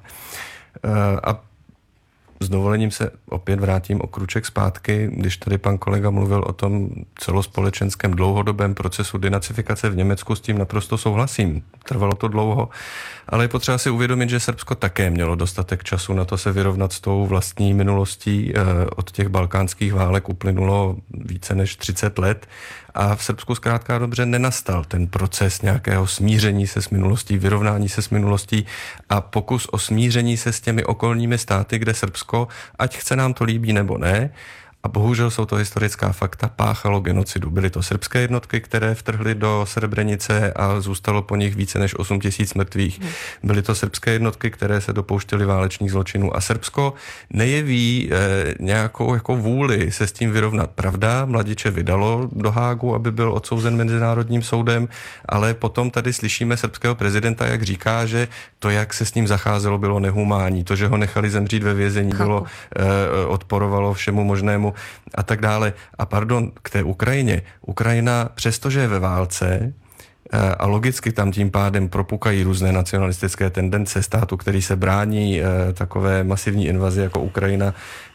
A s dovolením se opět vrátím o kruček zpátky, když tady pan kolega mluvil o tom celospolečenském dlouhodobém procesu denacifikace v Německu, s tím naprosto souhlasím. Trvalo to dlouho, ale je potřeba si uvědomit, že Srbsko také mělo dostatek času na to se vyrovnat s tou vlastní minulostí. Od těch balkánských válek uplynulo více než třicet let a v Srbsku zkrátka dobře nenastal ten proces nějakého smíření se s minulostí, vyrovnání se s minulostí a pokus o smíření se s těmi okolními státy, kde Srbsko, ať chce nám to líbí nebo ne, a bohužel jsou to historická fakta, páchalo genocidu. Byly to srbské jednotky, které vtrhly do Srebrenice a zůstalo po nich více než osm tisíc mrtvých. Byly to srbské jednotky, které se dopouštěly válečných zločinů. A Srbsko nejeví eh, nějakou jako vůli se s tím vyrovnat. Pravda, mladiče vydalo do Hágu, aby byl odsouzen mezinárodním soudem, ale potom tady slyšíme srbského prezidenta, jak říká, že to, jak se s ním zacházelo, bylo nehumánní. To, že ho nechali zemřít ve vězení, bylo, eh, odporovalo všemu možnému. a tak dále. A pardon, k té Ukrajině. Ukrajina, přestože je ve válce, a logicky tam tím pádem propukají různé nacionalistické tendence státu, který se brání takové masivní invazi jako Ukrajina.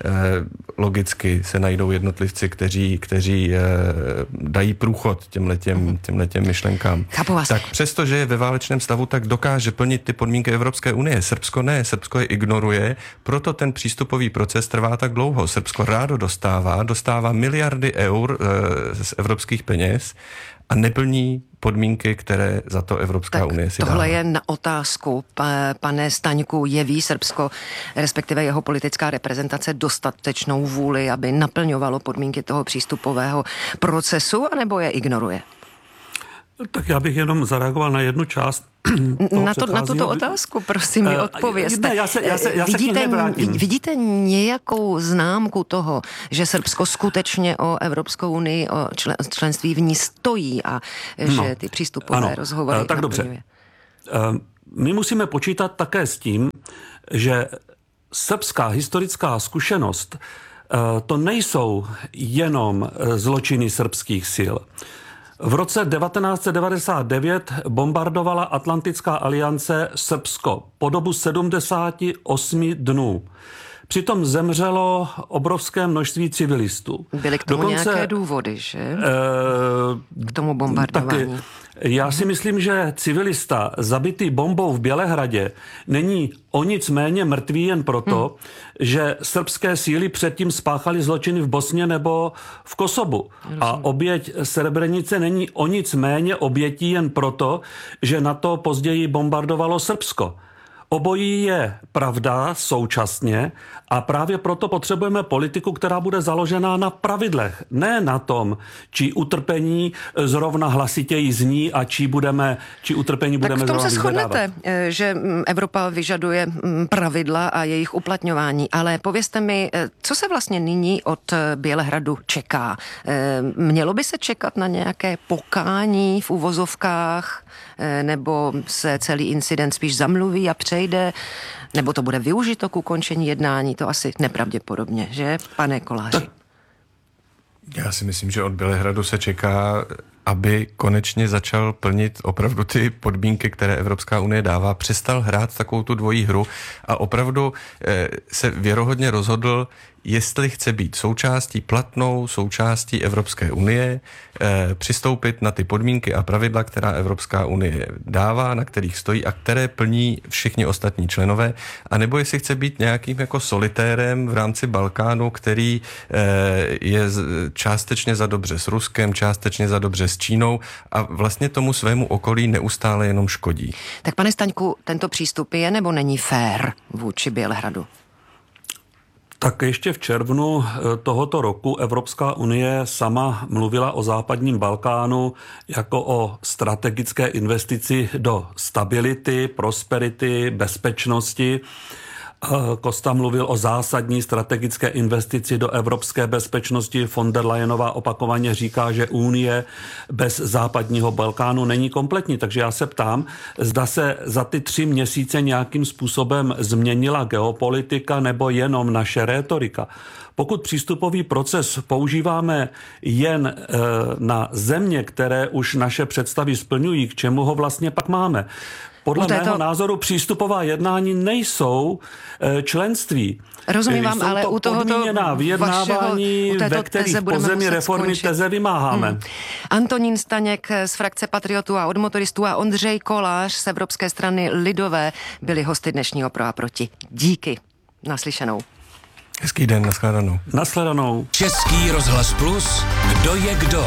Logicky se najdou jednotlivci, kteří, kteří dají průchod těmhletěm, těmhletěm myšlenkám. Tak přestože je ve válečném stavu, tak dokáže plnit ty podmínky Evropské unie. Srbsko ne, Srbsko je ignoruje, proto ten přístupový proces trvá tak dlouho. Srbsko rádo dostává, dostává miliardy eur z evropských peněz a neplní podmínky, které za to Evropská tak unie si dává. Tohle je na otázku, pane Staňku, jeví Srbsko, respektive jeho politická reprezentace dostatečnou vůli, aby naplňovalo podmínky toho přístupového procesu, anebo je ignoruje? Tak já bych jenom zareagoval na jednu část. Na, to, na tuto otázku, prosím, mi odpovězte. Ne, já se, já se, já vidíte, se vidíte nějakou známku toho, že Srbsko skutečně o Evropskou unii, o členství v ní stojí a že no, ty přístupové ano, rozhovory tak naplňuje? Dobře. My musíme počítat také s tím, že srbská historická zkušenost to nejsou jenom zločiny srbských sil. V roce devatenáct set devadesát devět bombardovala Atlantická aliance Srbsko po dobu sedmdesát osm dnů. Přitom zemřelo obrovské množství civilistů. Byly k tomu Dokonce, nějaké důvody, že? E, k tomu bombardování. Taky, já si myslím, že civilista zabitý bombou v Bělehradě není o nic méně mrtvý jen proto, hmm. že srbské síly předtím spáchaly zločiny v Bosně nebo v Kosovu. Rozumím. A oběť Srebrenice není o nic méně obětí jen proto, že na to později bombardovalo Srbsko. Obojí je pravda současně a právě proto potřebujeme politiku, která bude založená na pravidlech. Ne na tom, či utrpení zrovna hlasitěji zní a či, budeme, či utrpení tak budeme zrovna vyzvedávat. Tak v tom se shodnete, že Evropa vyžaduje pravidla a jejich uplatňování. Ale povězte mi, co se vlastně nyní od Bělehradu čeká? Mělo by se čekat na nějaké pokání v uvozovkách, nebo se celý incident spíš zamluví a přejde, nebo to bude využito k ukončení jednání? To asi nepravděpodobně, že, pane Koláři? Tak. Já si myslím, že od Bělehradu se čeká, aby konečně začal plnit opravdu ty podmínky, které Evropská unie dává, přestal hrát takovou tu dvojí hru a opravdu eh, se věrohodně rozhodl, jestli chce být součástí, platnou součástí Evropské unie, eh, přistoupit na ty podmínky a pravidla, která Evropská unie dává, na kterých stojí a které plní všichni ostatní členové, anebo jestli chce být nějakým jako solitérem v rámci Balkánu, který eh, je částečně za dobře s Ruskem, částečně za dobře s Čínou a vlastně tomu svému okolí neustále jenom škodí. Tak pane Staňku, tento přístup je nebo není fér vůči Bělehradu? Tak ještě v červnu tohoto roku Evropská unie sama mluvila o západním Balkánu jako o strategické investici do stability, prosperity, bezpečnosti. Costa mluvil o zásadní strategické investici do evropské bezpečnosti. Von der Leyenová opakovaně říká, že Unie bez západního Balkánu není kompletní. Takže já se ptám, zda se za ty tři měsíce nějakým způsobem změnila geopolitika nebo jenom naše rétorika. Pokud přístupový proces používáme jen e, na země, které už naše představy splňují, k čemu ho vlastně pak máme? Podle této... mého názoru přístupová jednání nejsou e, členství. Rozumím vám, ale to u tohoto vyjednávání, vašeho, ve kterých pozemí reformy skončit. Teze vymáháme. Hmm. Antonín Staněk z frakce Patriotů a od motoristů a Ondřej Kolář z Evropské strany lidové byli hosty dnešního Pro a proti. Díky. Naslyšenou. Hezký den, nashledanou. Nashledanou. Český rozhlas Plus, kdo je kdo?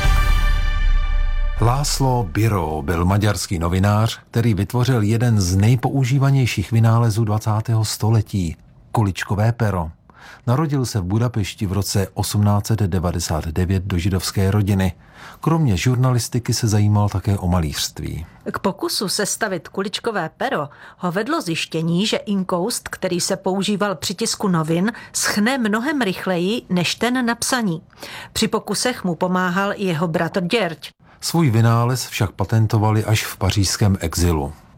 László Biro byl maďarský novinář, který vytvořil jeden z nejpoužívanějších vynálezů dvacátého století – kuličkové pero. Narodil se v Budapešti v roce osmnáct set devadesát devět do židovské rodiny. Kromě žurnalistiky se zajímal také o malířství. K pokusu sestavit kuličkové pero ho vedlo zjištění, že inkoust, který se používal při tisku novin, schne mnohem rychleji než ten na psaní. Při pokusech mu pomáhal i jeho bratr Děrď. Svůj vynález však patentovali až v pařížském exilu.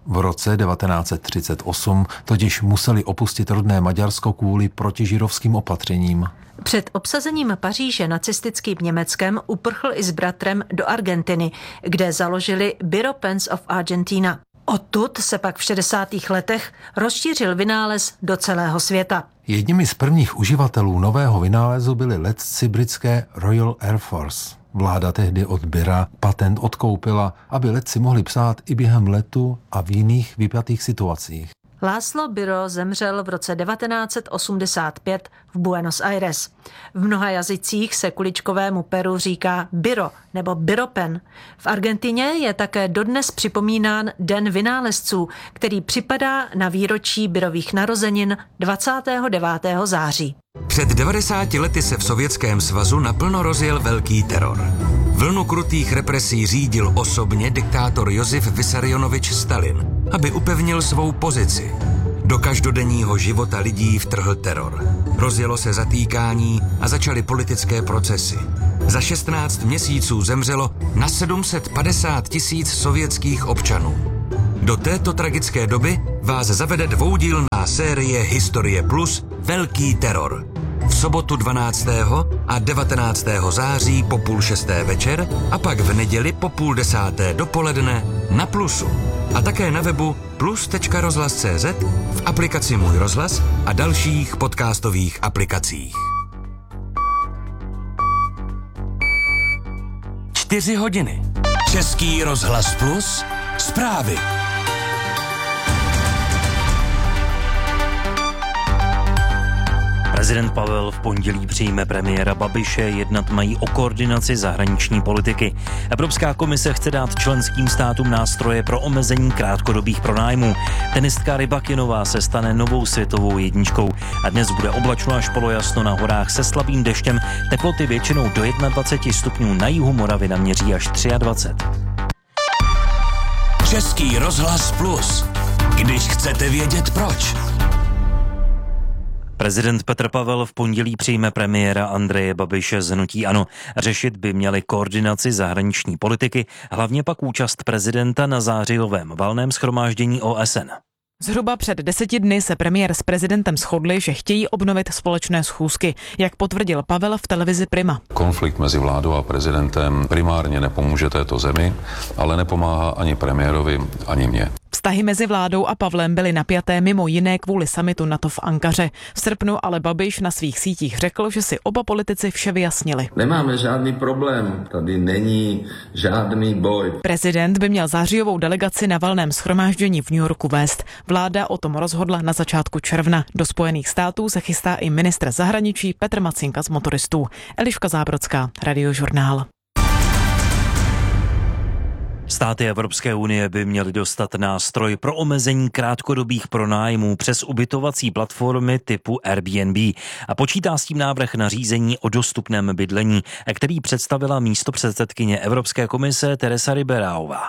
V roce devatenáct set třicet osm totiž museli opustit rodné Maďarsko kvůli protižidovským opatřením. Před obsazením Paříže nacistickým Německem uprchl i s bratrem do Argentiny, kde založili Bureau Pens of Argentina. Odtud se pak v šedesátých letech rozšířil vynález do celého světa. Jedními z prvních uživatelů nového vynálezu byli letci britské Royal Air Force. Vláda tehdy od Bira patent odkoupila, aby letci mohli psát i během letu a v jiných vypjatých situacích. László Biro zemřel v roce devatenáct set osmdesát pět v Buenos Aires. V mnoha jazycích se kuličkovému peru říká Biro nebo Biropen. V Argentině je také dodnes připomínán Den vynálezců, který připadá na výročí Birových narozenin dvacátého devátého září. Před devadesáti lety se v Sovětském svazu naplno rozjel velký teror. Vlnu krutých represí řídil osobně diktátor Josif Vissarionovič Stalin, aby upevnil svou pozici. Do každodenního života lidí vtrhl teror. Rozjelo se zatýkání a začaly politické procesy. Za šestnáct měsíců zemřelo na sedm set padesát tisíc sovětských občanů. Do této tragické doby vás zavede dvoudílná série Historie Plus Velký teror. V sobotu dvanáctého a devatenáctého září po půl šesté večer a pak v neděli po půl desáté dopoledne na Plusu. A také na webu plus tečka rozhlas tečka cé zet, v aplikaci Můj rozhlas a dalších podcastových aplikacích. Čtyři hodiny. Český rozhlas Plus. Zprávy. Prezident Pavel v pondělí přijme premiéra Babiše, jednat mají o koordinaci zahraniční politiky. Evropská komise chce dát členským státům nástroje pro omezení krátkodobých pronájmů. Tenistka Rybakinová se stane novou světovou jedničkou a dnes bude oblačno až polojasno na horách se slabým deštěm, teploty většinou do dvacet jedna stupňů, na jihu Moravy naměří až dvacet tři. Český rozhlas Plus. Když chcete vědět proč. Prezident Petr Pavel v pondělí přijme premiéra Andreje Babiše z hnutí ANO. Řešit by měli koordinaci zahraniční politiky, hlavně pak účast prezidenta na zářijovém valném shromáždění O S N. Zhruba před deseti dny se premiér s prezidentem shodli, že chtějí obnovit společné schůzky, jak potvrdil Pavel v televizi Prima. Konflikt mezi vládou a prezidentem primárně nepomůže této zemi, ale nepomáhá ani premiérovi, ani mně. Vztahy mezi vládou a Pavlem byly napjaté mimo jiné kvůli summitu NATO v Ankaře. V srpnu ale Babiš na svých sítích řekl, že si oba politici vše vyjasnili. Nemáme žádný problém, tady není žádný boj. Prezident by měl zářijovou delegaci na valném shromáždění v New Yorku vést. Vláda o tom rozhodla na začátku června. Do Spojených států se chystá i ministr zahraničí Petr Macinka z Motoristů. Eliška Zábrodská, Radiožurnál. Státy Evropské unie by měly dostat nástroj pro omezení krátkodobých pronájmů přes ubytovací platformy typu Airbnb a počítá s tím návrh nařízení o dostupném bydlení, který představila místopředsedkyně Evropské komise Teresa Ribeiraová.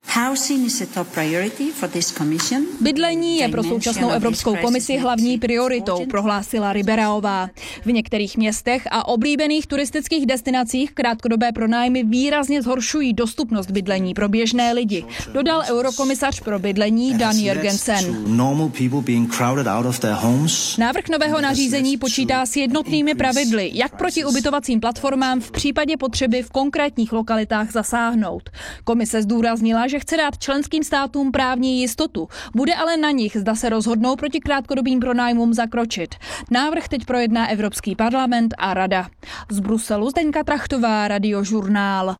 Bydlení je pro současnou Evropskou komisi hlavní prioritou, prohlásila Ribeiraová. V některých městech a oblíbených turistických destinacích krátkodobé pronájmy výrazně zhoršují dostupnost bydlení pro běžné lidi, dodal eurokomisař pro bydlení Dan Jørgensen. Návrh nového nařízení počítá s jednotnými pravidly, jak proti ubytovacím platformám v případě potřeby v konkrétních lokalitách zasáhnout. Komise zdůraznila, že chce dát členským státům právní jistotu. Bude ale na nich, zda se rozhodnou proti krátkodobým pronájmům zakročit. Návrh teď projedná Evropský parlament a Rada. Z Bruselu Zdeňka Trachtová, Radiožurnál.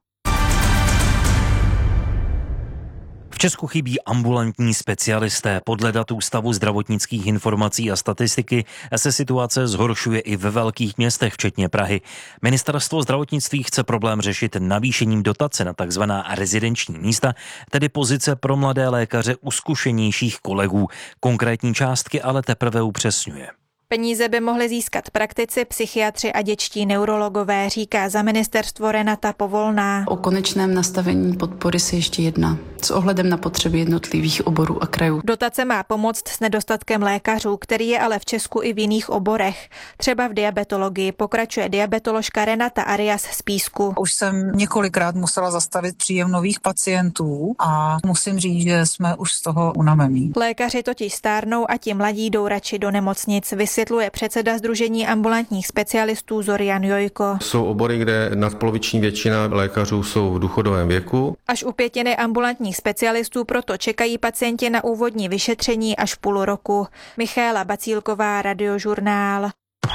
V Česku chybí ambulantní specialisté. Podle dat Ústavu zdravotnických informací a statistiky se situace zhoršuje i ve velkých městech, včetně Prahy. Ministerstvo zdravotnictví chce problém řešit navýšením dotace na takzvaná rezidenční místa, tedy pozice pro mladé lékaře u zkušenějších kolegů. Konkrétní částky ale teprve upřesňuje. Peníze by mohli získat praktici, psychiatři a dětští neurologové, říká za ministerstvo Renata Povolná. O konečném nastavení podpory se ještě jedná s ohledem na potřeby jednotlivých oborů a krajů. Dotace má pomoct s nedostatkem lékařů, který je ale v Česku i v jiných oborech. Třeba v diabetologii, pokračuje diabetoložka Renata Arias z Písku. Už jsem několikrát musela zastavit příjem nových pacientů a musím říct, že jsme už z toho unavení. Lékaři totiž stárnou a ti mladí jdou radši do nemocnic, vysvětluje předseda Sdružení ambulantních specialistů Zorian Jojko. Jsou obory, kde nadpoloviční většina lékařů jsou v důchodovém věku. Až u pětiny ambulantních specialistů proto čekají pacienti na úvodní vyšetření až půl roku. Michaela Bacílková, Radiožurnál.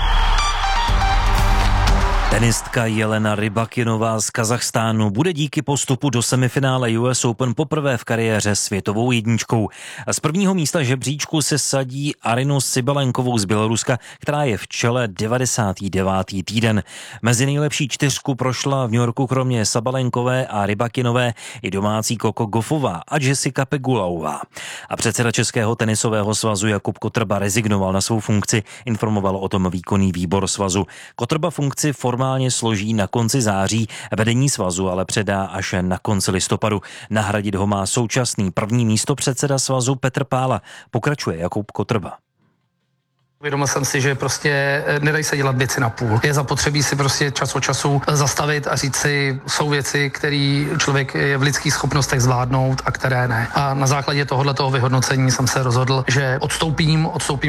Tenistka Jelena Rybakinová z Kazachstánu bude díky postupu do semifinále U S Open poprvé v kariéře světovou jedničkou. Z prvního místa žebříčku se sadí Arinu Sybalenkovou z Běloruska, která je v čele devadesátý devátý týden. Mezi nejlepší čtyřku prošla v New Yorku kromě Sabalenkové a Rybakinové i domácí Coco Gauffová a Jessica Pegulauová. A předseda Českého tenisového svazu Jakub Kotrba rezignoval na svou funkci, informoval o tom výkonný výbor svazu. Kotrba funkci formálně složí na konci září, vedení svazu ale předá až na konci listopadu. Nahradit ho má současný první místopředseda svazu Petr Pála. Pokračuje Jakub Kotrba. Uvědomil jsem si, že prostě nedají se dělat věci na půl. Je zapotřebí si prostě čas od času zastavit a říct si, jsou věci, které člověk je v lidských schopnostech zvládnout a které ne. A na základě tohoto vyhodnocení jsem se rozhodl, že odstoupím, odstoupím